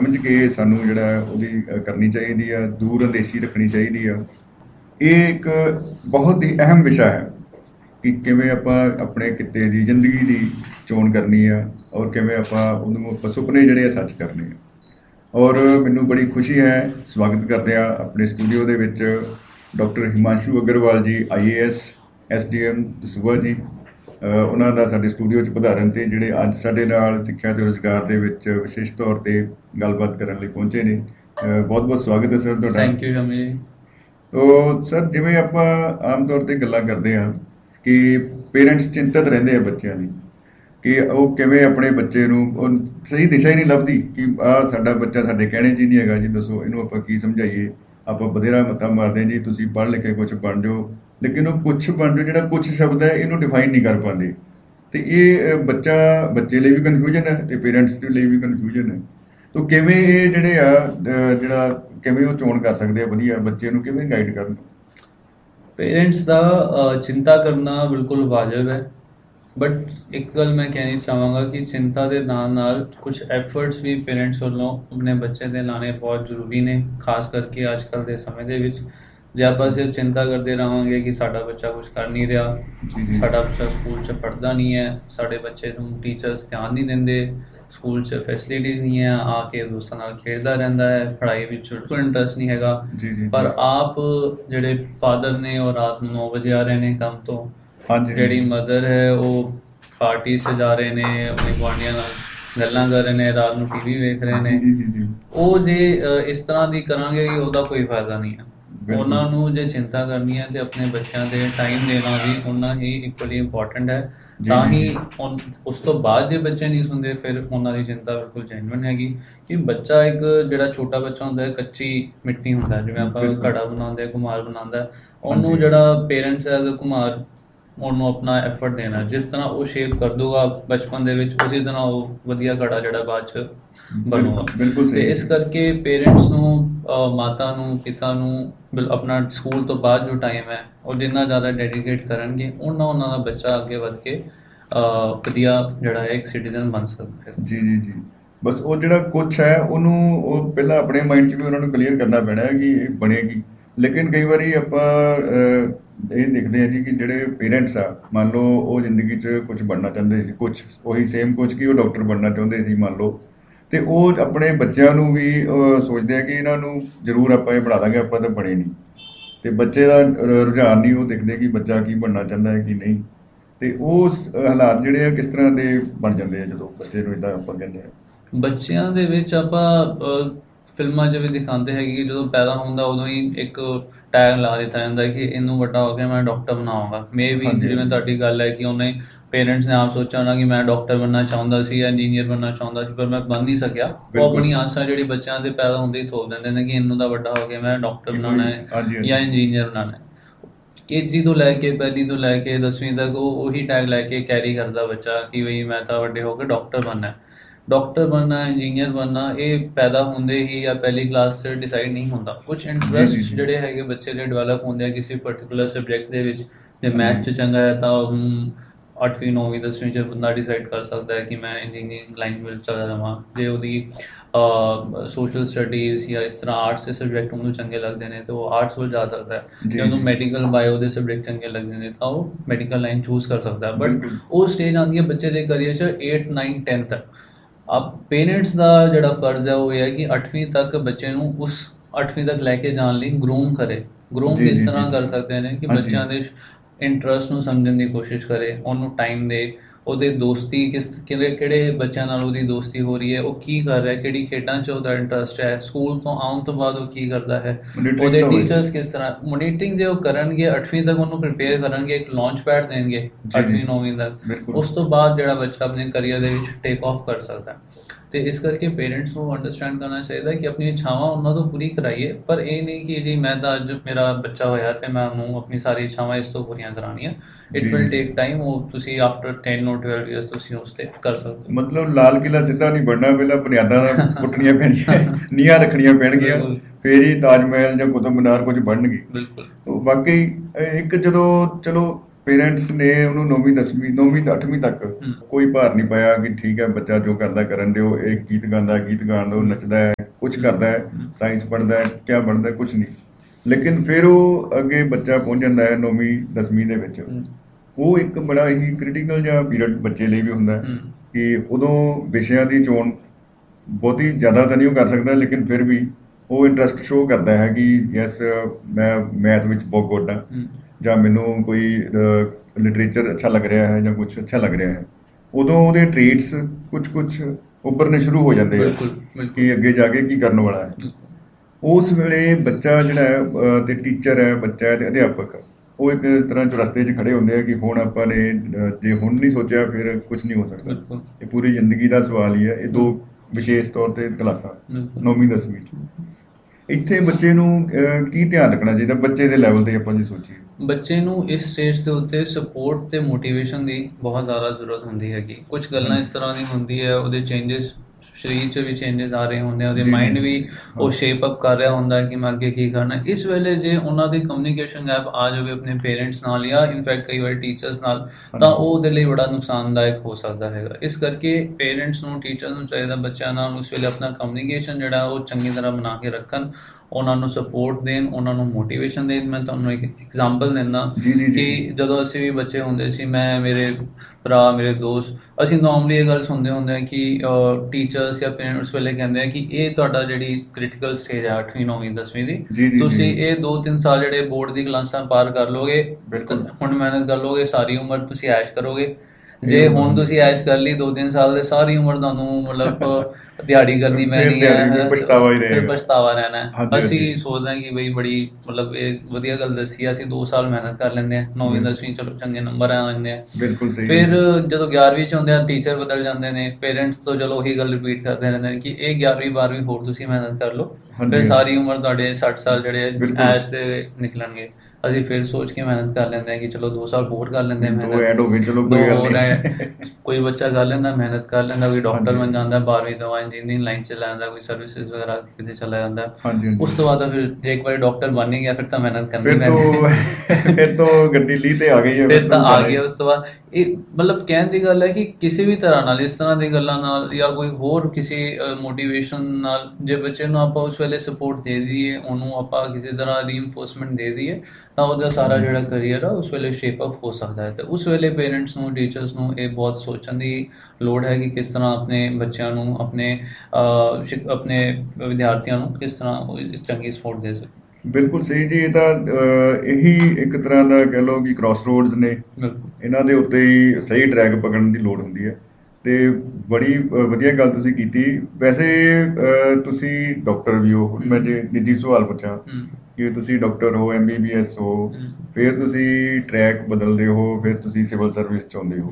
ਸਮਝ ਕੇ ਸਾਨੂੰ ਜਿਹੜਾ ਉਹਦੀ ਕਰਨੀ ਚਾਹੀਦੀ ਆ, ਦੂਰ ਅੰਦੇਸ਼ੀ ਰੱਖਣੀ ਚਾਹੀਦੀ ਆ। ਇਹ ਇੱਕ ਬਹੁਤ ਹੀ ਅਹਿਮ ਵਿਸ਼ਾ ਹੈ ਕਿ ਕਿਵੇਂ ਆਪਾਂ ਆਪਣੇ ਕਿੱਤੇ ਦੀ ਜ਼ਿੰਦਗੀ ਦੀ ਚੋਣ ਕਰਨੀ ਆ ਔਰ ਕਿਵੇਂ ਆਪਾਂ ਸੁਪਨੇ ਜਿਹੜੇ ਆ ਸੱਚ ਕਰਨੇ ਆ। ਔਰ ਮੈਨੂੰ ਬੜੀ ਖੁਸ਼ੀ ਹੈ, ਸਵਾਗਤ ਕਰਦੇ ਆ ਆਪਣੇ ਸਟੂਡੀਓ ਦੇ ਵਿੱਚ ਡਾਕਟਰ ਹਿਮਾਂਸ਼ੂ ਅਗਰਵਾਲ ਜੀ, IAS SDM ਦਸੂਹਾ ਜੀ। ਉਹਨਾਂ ਦਾ ਸਾਡੇ ਸਟੂਡੀਓ 'ਚ ਪਧਾਰਨ ਤੇ ਜਿਹੜੇ ਅੱਜ ਸਾਡੇ ਨਾਲ ਸਿੱਖਿਆ ਤੇ ਰੁਜ਼ਗਾਰ ਦੇ ਵਿੱਚ ਵਿਸ਼ੇਸ਼ ਤੌਰ ਤੇ ਗੱਲਬਾਤ ਕਰਨ ਲਈ ਪਹੁੰਚੇ ਨੇ। ਬਹੁਤ ਬਹੁਤ ਸਵਾਗਤ ਹੈ ਸਰ ਤੁਹਾਡਾ। ਥੈਂਕ ਯੂ ਸ਼ਮੀ ਜੀ। ਤੋ ਸਰ, ਜਿਵੇਂ ਆਪਾਂ ਆਮ ਤੌਰ ਤੇ ਗੱਲਾਂ ਕਰਦੇ ਹਾਂ ਕਿ ਪੇਰੈਂਟਸ ਚਿੰਤਤ ਰਹਿੰਦੇ ਆ ਬੱਚਿਆਂ ਲਈ ਕਿ ਉਹ ਕਿਵੇਂ ਆਪਣੇ ਬੱਚੇ ਨੂੰ ਸਹੀ ਦਿਸ਼ਾ ਹੀ ਨਹੀਂ ਲੱਭਦੀ ਕਿ ਆਹ ਸਾਡਾ ਬੱਚਾ ਸਾਡੇ ਕਹਿਣੇ 'ਚ ਹੀ ਨਹੀਂ ਹੈਗਾ ਜੀ, ਦੱਸੋ ਇਹਨੂੰ ਆਪਾਂ ਕੀ ਸਮਝਾਈਏ। ਆਪਾਂ ਬਥੇਰਾ ਮੱਤਾ ਮਾਰਦੇ ਹਾਂ ਜੀ, ਤੁਸੀਂ ਪੜ੍ਹ ਲਿਖ ਕੇ ਕੁਛ ਬਣ ਜਾਓ, ਲੇਕਿਨ ਉਹ ਕੁਛ ਬਣ ਜਾਓ ਜਿਹੜਾ ਕੁਛ ਸ਼ਬਦ ਹੈ ਇਹਨੂੰ ਡਿਫਾਈਨ ਨਹੀਂ ਕਰ ਪਾਉਂਦੇ। ਤੇ ਇਹ ਬੱਚੇ ਲਈ ਵੀ ਕਨਫਿਊਜ਼ਨ ਹੈ ਤੇ ਪੇਰੈਂਟਸ ਦੇ ਲਈ ਵੀ ਕਨਫਿਊਜ਼ਨ ਹੈ। ਤੋ ਕਿਵੇਂ ਇਹ ਜਿਹੜੇ ਆ ਕਿਵੇਂ ਉਹ ਚੋਣ ਕਰ ਸਕਦੇ ਆ ਵਧੀਆ ਬੱਚੇ ਨੂੰ, ਕਿਵੇਂ ਗਾਈਡ ਕਰਨ? ਪੇਰੈਂਟਸ ਦਾ ਚਿੰਤਾ ਕਰਨਾ ਬਿਲਕੁਲ ਵਾਜਬ ਹੈ, ਬਟ ਇੱਕ ਗੱਲ ਮੈਂ ਕਹਿਣੀ ਚਾਹਾਂਗਾ ਕਿ ਚਿੰਤਾ ਦੇ ਨਾਲ ਕੁਝ ਐਫਰਟਸ ਵੀ ਪੇਰੈਂਟਸ ਵੱਲੋਂ ਆਪਣੇ ਬੱਚੇ ਦੇ ਲਾਣੇ ਬਹੁਤ ਜ਼ਰੂਰੀ ਨੇ, ਖਾਸ ਕਰਕੇ ਅੱਜ ਕੱਲ੍ਹ ਦੇ ਸਮੇਂ ਦੇ ਵਿੱਚ। ਜੇ ਆਪਾਂ ਸਿਰਫ ਚਿੰਤਾ ਕਰਦੇ ਰਹਾਂਗੇ ਕਿ ਸਾਡਾ ਬੱਚਾ ਕੁਝ ਕਰ ਨਹੀਂ ਰਿਹਾ, ਸਾਡਾ ਬੱਚਾ ਸਕੂਲ 'ਚ ਪੜ੍ਹਦਾ ਨਹੀਂ ਹੈ, ਸਾਡੇ ਬੱਚੇ ਨੂੰ ਟੀਚਰਸ ਧਿਆਨ ਨਹੀਂ ਦਿੰਦੇ, ਸਕੂਲ 'ਚ ਫੈਸਿਲਿਟੀਜ਼ ਨਹੀਂ ਹੈ, ਆ ਕੇ ਦੋਸਤਾਂ ਨਾਲ ਖੇਡਦਾ ਰਹਿੰਦਾ ਹੈ, ਪੜ੍ਹਾਈ ਵਿੱਚ ਕੋਈ ਇੰਟਰਸਟ ਨਹੀਂ ਹੈਗਾ, ਪਰ ਆਪ ਜਿਹੜੇ ਫਾਦਰ ਨੇ ਉਹ ਰਾਤ ਨੂੰ 9 ਵਜੇ ਆ ਰਹੇ ਨੇ ਕੰਮ ਤੋਂ, ਜਿਹੜੀ ਮਦਰ ਹੈ ਉਹ ਪਾਰਟੀ 'ਚ ਜਾ ਰਹੇ ਨੇ, ਆਪਣੇ ਗੁਆਂਢੀਆਂ ਨਾਲ ਗੱਲਾਂ ਕਰ ਰਹੇ ਨੇ, ਰਾਤ ਨੂੰ TV ਵੇਖ ਰਹੇ ਨੇ। ਉਹ ਜੇ ਇਸ ਤਰ੍ਹਾਂ ਦੀ ਕਰਾਂਗੇ ਕਿ ਉਹਦਾ ਕੋਈ ਫਾਇਦਾ ਨਹੀਂ ਹੈ। ਉਹਨਾਂ ਨੂੰ ਜੇ ਚਿੰਤਾ ਕਰਨੀ ਹੈ ਤੇ ਆਪਣੇ ਬੱਚਿਆਂ ਦੇ ਟਾਈਮ ਦੇਣਾ ਵੀ ਉਨਾ ਹੀ ਇਕੁਅਲੀ ਇੰਪੋਰਟੈਂਟ ਹੈ। ਤਾਂ ਹੀ ਉਸ ਤੋਂ ਬਾਅਦ ਜੇ ਬੱਚੇ ਨਹੀਂ ਸੁਣਦੇ ਫਿਰ ਉਹਨਾਂ ਦੀ ਚਿੰਤਾ ਬਿਲਕੁਲ ਜੈਨੂਇਨ ਹੈਗੀ ਕਿ ਬੱਚਾ ਇੱਕ ਜਿਹੜਾ ਛੋਟਾ ਬੱਚਾ ਹੁੰਦਾ ਹੈ, ਕੱਚੀ ਮਿੱਟੀ ਹੁੰਦਾ, ਜਿਵੇਂ ਆਪਾਂ ਘੜਾ ਬਣਾਉਂਦੇ, ਘੁਮਾਰ ਬਣਾਉਂਦਾ, ਉਹਨੂੰ ਜਿਹੜਾ ਪੇਰੈਂਟਸ ਐਜ਼ ਅ ਘੁਮਾਰ ਉਹਨੂੰ ਆਪਣਾ ਐਫਰਟ ਦੇਣਾ, ਜਿਸ ਤਰ੍ਹਾਂ ਉਹ ਸ਼ੇਪ ਕਰ ਦੂਗਾ ਬਚਪਨ ਦੇ ਵਿੱਚ, ਉਸੇ ਤਰ੍ਹਾਂ ਉਹ ਵਧੀਆ ਘੜਾ ਜਿਹੜਾ ਬਾਅਦ 'ਚ ਬਣੂਗਾ। ਤੇ ਇਸ ਕਰਕੇ ਪੇਰੈਂਟਸ ਨੂੰ, ਮਾਤਾ ਨੂੰ, ਪਿਤਾ ਨੂੰ ਆਪਣਾ ਸਕੂਲ ਤੋਂ ਬਾਅਦ ਜੋ ਟਾਈਮ ਹੈ ਉਹ ਜਿੰਨਾ ਜ਼ਿਆਦਾ ਡੈਡੀਕੇਟ ਕਰਨਗੇ ਉਹਨਾਂ ਦਾ ਬੱਚਾ ਅੱਗੇ ਵੱਧ ਕੇ ਵਧੀਆ ਜਿਹੜਾ ਹੈ ਇੱਕ ਸਿਟੀਜ਼ਨ ਬਣ ਸਕਦਾ ਹੈ। ਜੀ। ਬਸ ਉਹ ਜਿਹੜਾ ਕੁਛ ਹੈ ਉਹਨੂੰ ਉਹ ਪਹਿਲਾਂ ਆਪਣੇ ਮਾਈਂਡ 'ਚ ਵੀ ਉਹਨਾਂ ਨੂੰ ਕਲੀਅਰ ਕਰਨਾ ਪੈਣਾ ਹੈ ਕਿ ਇਹ ਬਣੇਗੀ। ਲੇਕਿਨ ਕਈ ਵਾਰੀ ਆਪਾਂ ਇਹ ਦੇਖਦੇ ਹਾਂ ਜੀ ਕਿ ਜਿਹੜੇ ਪੇਰੈਂਟਸ ਆ, ਮੰਨ ਲਓ ਉਹ ਜ਼ਿੰਦਗੀ 'ਚ ਕੁਝ ਬਣਨਾ ਚਾਹੁੰਦੇ ਸੀ, ਕੁਛ ਉਹੀ ਸੇਮ ਕੁਛ ਕਿ ਉਹ ਡਾਕਟਰ ਬਣਨਾ ਚਾਹੁੰਦੇ ਸੀ ਮੰਨ ਲਓ, ਤੇ ਉਹ ਆਪਣੇ ਬੱਚਿਆਂ ਨੂੰ ਵੀ ਸੋਚਦੇ ਆ ਕਿ ਇਹਨਾਂ ਨੂੰ ਜ਼ਰੂਰ ਆਪਾਂ ਇਹ ਬਣਾ ਦਾਂਗੇ, ਆਪਾਂ ਤਾਂ ਬਣੇ ਨਹੀਂ। ਤੇ ਬੱਚੇ ਦਾ ਰੁਝਾਨ ਨਹੀਂ ਉਹ ਦੇਖਦੇ ਕਿ ਬੱਚਾ ਕੀ ਬਣਨਾ ਚਾਹੁੰਦਾ ਹੈ ਕੀ ਨਹੀਂ। ਤੇ ਉਹ ਹਾਲਾਤ ਜਿਹੜੇ ਆ ਕਿਸ ਤਰ੍ਹਾਂ ਦੇ ਬਣ ਜਾਂਦੇ ਆ ਜਦੋਂ ਬੱਚੇ ਨੂੰ ਇੱਦਾਂ ਆਪਾਂ ਕਹਿੰਦੇ ਆ? ਬੱਚਿਆਂ ਦੇ ਵਿੱਚ ਆਪਾਂ ਫਿਲਮਾਂ 'ਚ ਵੀ ਦਿਖਾਉਂਦੇ ਹੈਗੇ ਕਿ ਜਦੋਂ ਪੈਦਾ ਹੁੰਦਾ ਉਦੋਂ ਹੀ ਇੱਕ ਟੈਗ ਲਾ ਦਿੱਤਾ ਜਾਂਦਾ ਕਿ ਇਹਨੂੰ ਵੱਡਾ ਹੋ ਕੇ ਮੈਂ ਡਾਕਟਰ ਬਣਾਵਾਂਗਾ। ਮੇ ਵੀ ਜਿਵੇਂ ਤੁਹਾਡੀ ਗੱਲ ਹੈ ਕਿ ਉਹਨੇ ਪੇਰੈਂਟਸ ਨੇ ਆਪ ਸੋਚਿਆ ਹੋਣਾ ਕਿ ਮੈਂ ਡਾਕਟਰ ਬਣਨਾ ਚਾਹੁੰਦਾ ਸੀ ਜਾਂ ਇੰਜੀਨੀਅਰ ਬਣਨਾ ਚਾਹੁੰਦਾ ਸੀ, ਪਰ ਮੈਂ ਬਣ ਨਹੀਂ ਸਕਿਆ। ਉਹ ਆਪਣੀ ਆਸਾਂ ਜਿਹੜੀ ਬੱਚਿਆਂ ਦੇ ਪੈਦਾ ਹੁੰਦੇ ਹੀ ਥੋਪ ਦਿੰਦੇ ਨੇ ਕਿ ਇਹਨੂੰ ਤਾਂ ਵੱਡਾ ਹੋ ਕੇ ਮੈਂ ਡਾਕਟਰ ਬਣਾਉਣਾ ਹੈ ਜਾਂ ਇੰਜੀਨੀਅਰ ਬਣਾਉਣਾ ਹੈ। KG ਤੋਂ ਲੈ ਕੇ 1ਲੀ ਤੋਂ ਲੈ ਕੇ 10ਵੀਂ ਤੱਕ ਉਹ ਉਹੀ ਟੈਗ ਲੈ ਕੇ ਕੈਰੀ ਕਰਦਾ ਬੱਚਾ ਕਿ ਬਈ ਮੈਂ ਤਾਂ ਵੱਡੇ ਹੋ ਕੇ ਡਾਕਟਰ ਬਣਨਾ ਹੈ। ਡਾਕਟਰ ਬਣਨਾ, ਇੰਜੀਨੀਅਰ ਬਣਨਾ, ਇਹ ਪੈਦਾ ਹੁੰਦੇ ਹੀ ਜਾਂ ਪਹਿਲੀ ਕਲਾਸ 'ਚ ਡਿਸਾਈਡ ਨਹੀਂ ਹੁੰਦਾ। ਕੁਛ ਇੰਟਰਸਟ ਜਿਹੜੇ ਹੈਗੇ ਬੱਚੇ ਦੇ ਡਿਵੈਲਪ ਹੁੰਦੇ ਆ ਕਿਸੇ ਪਰਟੀਕੂਲਰ ਸਬਜੈਕਟ ਦੇ ਵਿੱਚ। ਜੇ ਮੈਥ 'ਚ ਚੰਗਾ ਹੈ ਤਾਂ 8ਵੀਂ 9ਵੀਂ 10ਵੀਂ 'ਚ ਬੰਦਾ ਡਿਸਾਈਡ ਕਰ ਸਕਦਾ ਹੈ ਕਿ ਮੈਂ ਇੰਜੀਨੀਅਰਿੰਗ ਲਾਈਨ ਵਿੱਚ ਚਲਾ ਜਾਵਾਂ। ਜੇ ਉਹਦੀ ਸੋਸ਼ਲ ਸਟੱਡੀਜ਼ ਜਾਂ ਇਸ ਤਰ੍ਹਾਂ ਆਰਟਸ ਦੇ ਸਬਜੈਕਟ ਉਹਨੂੰ ਚੰਗੇ ਲੱਗਦੇ ਨੇ ਤਾਂ ਉਹ ਆਰਟਸ ਵੱਲ ਜਾ ਸਕਦਾ ਹੈ। ਜੇ ਉਹਨੂੰ ਮੈਡੀਕਲ ਬਾਇਓ ਦੇ ਸਬਜੈਕਟ ਚੰਗੇ ਲੱਗਦੇ ਨੇ ਤਾਂ ਉਹ ਮੈਡੀਕਲ ਲਾਈਨ ਚੂਜ਼ ਕਰ ਸਕਦਾ ਹੈ। ਬਟ ਉਹ ਸਟੇਜ ਆਉਂਦੀ ਹੈ ਬੱਚੇ ਦੇ ਕਰੀਅਰ 'ਚ 8th 9th 10th ਤੱਕ। ਅਬ ਪੇਰੈਂਟਸ ਦਾ ਜਿਹੜਾ ਫਰਜ਼ ਹੈ ਉਹ ਇਹ ਹੈ ਕਿ 8ਵੀਂ ਤੱਕ ਬੱਚੇ ਨੂੰ ਉਸ 8ਵੀਂ ਤੱਕ ਲੈ ਕੇ ਜਾਣ ਲਈ ਗਰੂਮ ਕਰੇ। ਗਰੂਮ ਕਿਸ ਤਰ੍ਹਾਂ ਕਰ ਸਕਦੇ ਨੇ ਕਿ ਬੱਚਿਆਂ ਦੇ ਇੰਟਰਸਟ ਨੂੰ ਸਮਝਣ ਦੀ ਕੋਸ਼ਿਸ਼ ਕਰੇ, ਉਹਨੂੰ ਟਾਈਮ ਦੇ, ਉਹਦੇ ਦੋਸਤੀ ਕਿਹੜੇ ਬੱਚਿਆਂ ਨਾਲ ਉਹਦੀ ਦੋਸਤੀ ਹੋ ਰਹੀ ਹੈ, ਉਹ ਕੀ ਕਰ ਰਿਹਾ, ਕਿਹੜੀ ਖੇਡਾਂ 'ਚ ਉਹਦਾ ਇੰਟਰਸਟ ਹੈ, ਸਕੂਲ ਤੋਂ ਆਉਣ ਤੋਂ ਬਾਅਦ ਉਹ ਕੀ ਕਰਦਾ ਹੈ, ਉਹਦੇ ਟੀਚਰਸ ਕਿਸ ਤਰ੍ਹਾਂ ਮੋਨੀਟਰਿੰਗ ਜੇ ਉਹ ਕਰਨਗੇ 8ਵੀਂ ਤੱਕ, ਉਹਨੂੰ ਪ੍ਰਿਪੇਅਰ ਕਰਨਗੇ, ਇੱਕ ਲਾਂਚ ਪੈਡ ਦੇਣਗੇ 8ਵੀਂ 9ਵੀਂ ਤੱਕ। ਉਸ ਤੋਂ ਬਾਅਦ ਜਿਹੜਾ ਬੱਚਾ ਆਪਣੇ ਕਰੀਅਰ ਦੇ ਵਿੱਚ ਟੇਕ ਆਫ ਕਰ ਸਕਦਾ। ਤੇ ਇਸ ਕਰਕੇ ਪੇਰੈਂਟਸ ਨੂੰ ਅੰਡਰਸਟੈਂਡ ਕਰਨਾ ਚਾਹੀਦਾ ਕਿ ਆਪਣੀ ਇੱਛਾਵਾਂ ਉਹਨਾਂ ਤੋਂ ਪੂਰੀ ਕਰਾਈਏ, ਪਰ ਇਹ ਨਹੀਂ ਕਿ ਜੀ ਮੈਂ ਤਾਂ ਅੱਜ ਮੇਰਾ ਬੱਚਾ ਹੋਇਆ ਤੇ ਮੈਂ ਉਹਨੂੰ ਆਪਣੀ ਸਾਰੀ ਇੱਛਾਵਾਂ ਇਸ ਤੋਂ ਪੂਰੀਆਂ ਕਰਾਉਣੀਆਂ। It will take time. ਉਹ ਤੁਸੀਂ ਆਫਟਰ 10 or 12 years ਤੁਸੀਂ ਉਸ 'ਤੇ ਕਰ ਸਕਦੇ ਹੋ। ਮਤਲਬ ਲਾਲ ਕਿਲ੍ਹਾ ਸਿੱਧਾ ਨਹੀਂ ਬਣਨਾ, ਪਹਿਲਾਂ ਬੁਨਿਆਦਾਂ ਪੁੱਟਣੀਆਂ ਪੈਣੀਆਂ, ਨੀਹਾਂ ਰੱਖਣੀਆਂ ਪੈਣਗੀਆਂ, ਫਿਰ ਹੀ ਤਾਜ ਮਹਿਲ ਜਾਂ ਕੁਤਬ ਮੀਨਾਰ ਕੁਝ ਬਣਨਗੇ। ਬਿਲਕੁਲ। ਬਾਕੀ ਇੱਕ ਜਦੋਂ ਚਲੋ ਪੇਰੈਂਟਸ ਨੇ ਉਹਨੂੰ 9ਵੀਂ 10ਵੀਂ 9ਵੀਂ 8ਵੀਂ ਤੱਕ ਕੋਈ ਭਾਰ ਨਹੀਂ ਪਾਇਆ ਕਿ ਠੀਕ ਹੈ ਬੱਚਾ ਜੋ ਕਰਦਾ ਕਰਨ ਦਿਓ, ਇਹ ਗੀਤ ਗਾਉਂਦਾ ਗੀਤ ਗਾਣ ਦਿਓ, ਨੱਚਦਾ ਹੈ, ਕੁਝ ਕਰਦਾ ਹੈ, ਸਾਇੰਸ ਪੜ੍ਹਦਾ ਹੈ, ਕਿਆ ਬਣਦਾ ਕੁਝ ਨਹੀਂ। ਲੇਕਿਨ ਫਿਰ ਉਹ ਅੱਗੇ ਬੱਚਾ ਪਹੁੰਚ ਜਾਂਦਾ ਹੈ 9ਵੀਂ 10ਵੀਂ ਦੇ ਵਿੱਚ। ਉਹ ਇੱਕ ਬੜਾ ਹੀ ਕ੍ਰਿਟੀਕਲ ਜਿਹਾ ਪੀਰੀਅਡ ਬੱਚੇ ਲਈ ਵੀ ਹੁੰਦਾ ਹੈ ਕਿ ਉਦੋਂ ਵਿਸ਼ਿਆਂ ਦੀ ਚੋਣ ਬਹੁਤੀ ਜ਼ਿਆਦਾ ਤਾਂ ਨਹੀਂ ਉਹ ਕਰ ਸਕਦਾ, ਲੇਕਿਨ ਫਿਰ ਵੀ ਉਹ ਇੰਟਰਸਟ ਸ਼ੋਅ ਕਰਦਾ ਹੈ ਕਿ ਯੈਸ ਮੈਂ ਮੈਥ ਵਿੱਚ ਬਹੁਤ ਗੁੱਡ ਹਾਂ, ਜਾਂ ਮੈਨੂੰ ਕੋਈ ਲਿਟਰੇਚਰ ਅੱਛਾ ਲੱਗ ਰਿਹਾ ਹੈ ਜਾਂ ਕੁਝ ਅੱਛਾ ਲੱਗ ਰਿਹਾ ਹੈ। ਉਦੋਂ ਉਹਦੇ ਟ੍ਰੇਟਸ ਕੁਝ ਉੱਭਰਨੇ ਸ਼ੁਰੂ ਹੋ ਜਾਂਦੇ ਆ ਕਿ ਅੱਗੇ ਜਾ ਕੇ ਕੀ ਕਰਨ ਵਾਲਾ ਹੈ। ਉਸ ਵੇਲੇ ਬੱਚਾ ਜਿਹੜਾ ਹੈ ਤੇ ਟੀਚਰ ਹੈ, ਬੱਚਾ ਹੈ ਤੇ ਅਧਿਆਪਕ, ਉਹ ਇੱਕ ਤਰ੍ਹਾਂ ਚੁਰਸਤੇ 'ਚ ਖੜੇ ਹੁੰਦੇ ਆ ਕਿ ਹੁਣ ਆਪਾਂ ਨੇ ਜੇ ਹੁਣ ਨਹੀਂ ਸੋਚਿਆ ਫਿਰ ਕੁਝ ਨਹੀਂ ਹੋ ਸਕਦਾ। ਇਹ ਪੂਰੀ ਜ਼ਿੰਦਗੀ ਦਾ ਸਵਾਲ ਹੀ ਹੈ। ਇਹ ਦੋ ਵਿਸ਼ੇਸ਼ ਤੌਰ ਤੇ ਕਲਾਸਾਂ 9ਵੀਂ 10ਵੀਂ 'ਚ। ਇੱਥੇ ਬੱਚੇ ਨੂੰ ਕੀ ਧਿਆਨ ਰੱਖਣਾ ਚਾਹੀਦਾ ਬੱਚੇ ਦੇ ਲੈਵਲ ਤੇ ਆਪਾਂ ਜੇ ਸੋਚੀਏ? ਬੱਚੇ ਨੂੰ ਇਸ ਸਟੇਜ ਦੇ ਉੱਤੇ ਸਪੋਰਟ ਤੇ ਮੋਟੀਵੇਸ਼ਨ ਦੀ ਬਹੁਤ ਜ਼ਿਆਦਾ ਜ਼ਰੂਰਤ ਹੁੰਦੀ ਹੈਗੀ। ਕੁਝ ਗੱਲਾਂ ਇਸ ਤਰ੍ਹਾਂ ਦੀ ਹੁੰਦੀ ਹੈ, ਉਹਦੇ ਚੇਂਜਸ ਸਰੀਰ 'ਚ ਵੀ ਚੇਂਜਸ ਆ ਰਹੇ ਹੁੰਦੇ ਆ, ਉਹਦੇ ਮਾਈਂਡ ਵੀ ਉਹ ਸ਼ੇਪ ਅਪ ਕਰ ਰਿਹਾ ਹੁੰਦਾ ਕਿ ਮੈਂ ਅੱਗੇ ਕੀ ਕਰਨਾ। ਇਸ ਵੇਲੇ ਜੇ ਉਹਨਾਂ ਦੀ ਕਮਿਊਨੀਕੇਸ਼ਨ ਗੈਪ ਆ ਜਾਵੇ ਆਪਣੇ ਪੇਰੈਂਟਸ ਨਾਲ ਜਾਂ ਇਨਫੈਕਟ ਕਈ ਵਾਰ ਟੀਚਰਸ ਨਾਲ, ਤਾਂ ਉਹ ਉਹਦੇ ਲਈ ਬੜਾ ਨੁਕਸਾਨਦਾਇਕ ਹੋ ਸਕਦਾ ਹੈਗਾ। ਇਸ ਕਰਕੇ ਪੇਰੈਂਟਸ ਨੂੰ, ਟੀਚਰਸ ਨੂੰ ਚਾਹੀਦਾ ਬੱਚਿਆਂ ਨਾਲ ਉਸ ਵੇਲੇ ਆਪਣਾ ਕਮਿਊਨੀਕੇਸ਼ਨ ਜਿਹੜਾ ਉਹ ਚੰਗੀ ਤਰ੍ਹਾਂ ਬਣਾ ਕੇ ਰੱਖਣ, ਉਹਨਾਂ ਨੂੰ ਸਪੋਰਟ ਦੇਣ, ਉਹਨਾਂ ਨੂੰ ਮੋਟੀਵੇਸ਼ਨ ਦੇਣ। ਮੈਂ ਤੁਹਾਨੂੰ ਇੱਕ ਐਗਜ਼ਾਮਪਲ ਦਿੰਦਾ ਕਿ ਜਦੋਂ ਅਸੀਂ ਵੀ ਬੱਚੇ ਹੁੰਦੇ ਸੀ, ਮੈਂ, ਮੇਰੇ ਭਰਾ, ਮੇਰੇ ਦੋਸਤ, ਅਸੀਂ ਨੋਰਮਲੀ ਇਹ ਗੱਲ ਸੁਣਦੇ ਹੁੰਦੇ ਹਾਂ ਕਿ ਟੀਚਰਸ ਜਾਂ ਪੇਰੈਂਟਸ ਵੇਲੇ ਕਹਿੰਦੇ ਆ ਕਿ ਇਹ ਤੁਹਾਡਾ ਜਿਹੜੀ ਕ੍ਰਿਟੀਕਲ ਸਟੇਜ ਹੈ 8ਵੀਂ 9ਵੀਂ 10ਵੀਂ ਦੀ, ਤੁਸੀਂ ਇਹ 2-3 ਸਾਲ ਜਿਹੜੇ ਬੋਰਡ ਦੀ ਕਲਾਸਾਂ ਪਾਰ ਕਰ ਲੋਗੇ, ਹੁਣ ਮਿਹਨਤ ਕਰ ਲੋਗੇ, ਸਾਰੀ ਉਮਰ ਤੁਸੀਂ ਐਸ਼ ਕਰੋਗੇ। ਜੇ ਹੁਣ ਤੁਸੀਂ ਐਸ਼ ਕਰ ਲਈ 2-3 ਸਾਲ ਦੇ, ਸਾਰੀ ਉਮਰ ਤੁਹਾਨੂੰ ਮਤਲਬ ਦਿਹਾੜੀ ਕਰਨੀ ਪੈਣੀ ਹੈ, ਫਿਰ ਪਛਤਾਵਾ ਰਹਿਣਾ ਹੈ। ਅਸੀਂ ਸੋਚਦੇ ਹਾਂ ਕਿ ਬਈ ਬੜੀ ਮਤਲਬ ਇਹ ਵਧੀਆ ਗੱਲ ਦੱਸੀ ਆ, ਅਸੀਂ 2 ਸਾਲ ਮਿਹਨਤ ਕਰ ਲੈਂਦੇ ਹਾਂ, 9ਵੀਂ 10ਵੀਂ ਚਲੋ ਚੰਗੇ ਨੰਬਰ ਆ ਜਾਂਦੇ ਆ। ਫਿਰ ਜਦੋਂ 11ਵੀਂ 'ਚ ਹੁੰਦੇ ਆ ਟੀਚਰ ਬਦਲ ਜਾਂਦੇ ਨੇ, ਪੇਰੈਂਟਸ ਤੋਂ ਚਲੋ ਉਹੀ ਗੱਲ ਰਿਪੀਟ ਕਰਦੇ ਰਹਿੰਦੇ ਨੇ ਕਿ ਇਹ 11ਵੀਂ 12ਵੀਂ ਹੋਰ ਤੁਸੀਂ ਮਿਹਨਤ ਕਰ ਲਓ, ਫਿਰ ਸਾਰੀ ਉਮਰ ਤੁਹਾਡੇ 60 ਸਾਲ ਜਿਹੜੇ ਐਸ਼ ਦੇ ਨਿਕਲਣਗੇ। ਅਸੀਂ ਫਿਰ ਸੋਚ ਕੇ ਮਿਹਨਤ ਕਰ ਲੈਂਦੇ ਹਾਂ ਕਿ ਚਲੋ 2 ਸਾਲ ਹੋਰ ਕਰ ਲੈਂਦੇ ਹਾਂ, ਕੋਈ ਬੱਚਾ ਕਰ ਲੈਂਦਾ, ਮਿਹਨਤ ਕਰ ਲੈਂਦਾ, ਕੋਈ ਡਾਕਟਰ ਬਣ ਜਾਂਦਾ, 12ਵੀਂ ਤੋਂ ਇੰਜੀਨੀਅਰਿੰਗ ਲਾਈਨ 'ਚ ਲੈ ਜਾਂਦਾ, ਕੋਈ ਸਰਵਿਸਿਜ਼ ਵਗੈਰਾ ਕਿਤੇ ਚਲਾ ਜਾਂਦਾ। ਉਸ ਤੋਂ ਬਾਅਦ ਫਿਰ ਜੇ ਇੱਕ ਵਾਰੀ ਡਾਕਟਰ ਬਣ ਹੀ ਗਿਆ ਫਿਰ ਤਾਂ ਮਿਹਨਤ ਕਰਨੀ ਪੈਂਦੀ, ਫਿਰ ਤਾਂ ਗੱਡੀ ਲੀ ਤੇ ਆ ਗਈ ਹੈ, ਫਿਰ ਤਾਂ ਆ ਗਈ। ਉਸ ਤੋਂ ਬਾਅਦ ਇਹ ਮਤਲਬ ਕਹਿਣ ਦੀ ਗੱਲ ਹੈ ਕਿ ਕਿਸੇ ਵੀ ਤਰ੍ਹਾਂ ਨਾਲ, ਇਸ ਤਰ੍ਹਾਂ ਦੀ ਗੱਲਾਂ ਨਾਲ ਜਾਂ ਕੋਈ ਹੋਰ ਕਿਸੇ ਮੋਟੀਵੇਸ਼ਨ ਨਾਲ ਜੇ ਬੱਚੇ ਨੂੰ ਆਪਾਂ ਉਸ ਵੇਲੇ ਸਪੋਰਟ ਦੇ ਦਈਏ, ਉਹਨੂੰ ਆਪਾਂ ਕਿਸੇ ਤਰ੍ਹਾਂ ਰੀਇਨਫੋਰਸਮੈਂਟ ਦੇ ਦਈਏ, ਤਾਂ ਉਹਦਾ ਸਾਰਾ ਜਿਹੜਾ ਕਰੀਅਰ ਆ ਉਸ ਵੇਲੇ ਸ਼ੇਪ ਅਪ ਹੋ ਸਕਦਾ ਹੈ। ਤੇ ਉਸ ਵੇਲੇ ਪੇਰੈਂਟਸ ਨੂੰ, ਟੀਚਰਸ ਨੂੰ ਇਹ ਬਹੁਤ ਸੋਚਣ ਦੀ ਲੋੜ ਹੈ ਕਿ ਕਿਸ ਤਰ੍ਹਾਂ ਆਪਣੇ ਬੱਚਿਆਂ ਨੂੰ, ਆਪਣੇ ਵਿਦਿਆਰਥੀਆਂ ਨੂੰ ਕਿਸ ਤਰ੍ਹਾਂ ਇਸ ਚੰਗੀ ਸਪੋਰਟ ਦੇ ਸਕੇ। ਬਿਲਕੁਲ ਸਹੀ ਜੀ। ਇਹ ਤਾਂ ਇਹੀ ਇੱਕ ਤਰ੍ਹਾਂ ਦਾ ਕਹਿ ਲਓ ਕਿ ਕ੍ਰਾਸ ਰੋਡਸ ਨੇ, ਇਹਨਾਂ ਦੇ ਉੱਤੇ ਹੀ ਸਹੀ ਟਰੈਕ ਪਕੜਨ ਦੀ ਲੋੜ ਹੁੰਦੀ ਹੈ। ਤੇ ਬੜੀ ਵਧੀਆ ਗੱਲ ਤੁਸੀਂ ਕੀਤੀ। ਵੈਸੇ ਤੁਸੀਂ ਡਾਕਟਰ ਵੀ ਹੋ, ਹੁਣ ਮੈਂ ਜੇ ਨਿੱਜੀ ਸਵਾਲ ਪੁੱਛਾਂ ਕਿ ਤੁਸੀਂ ਡਾਕਟਰ ਹੋ, MBBS ਹੋ, ਫਿਰ ਤੁਸੀਂ ਟਰੈਕ ਬਦਲਦੇ ਹੋ, ਫਿਰ ਤੁਸੀਂ ਸਿਵਲ ਸਰਵਿਸ 'ਚ ਆਉਂਦੇ ਹੋ,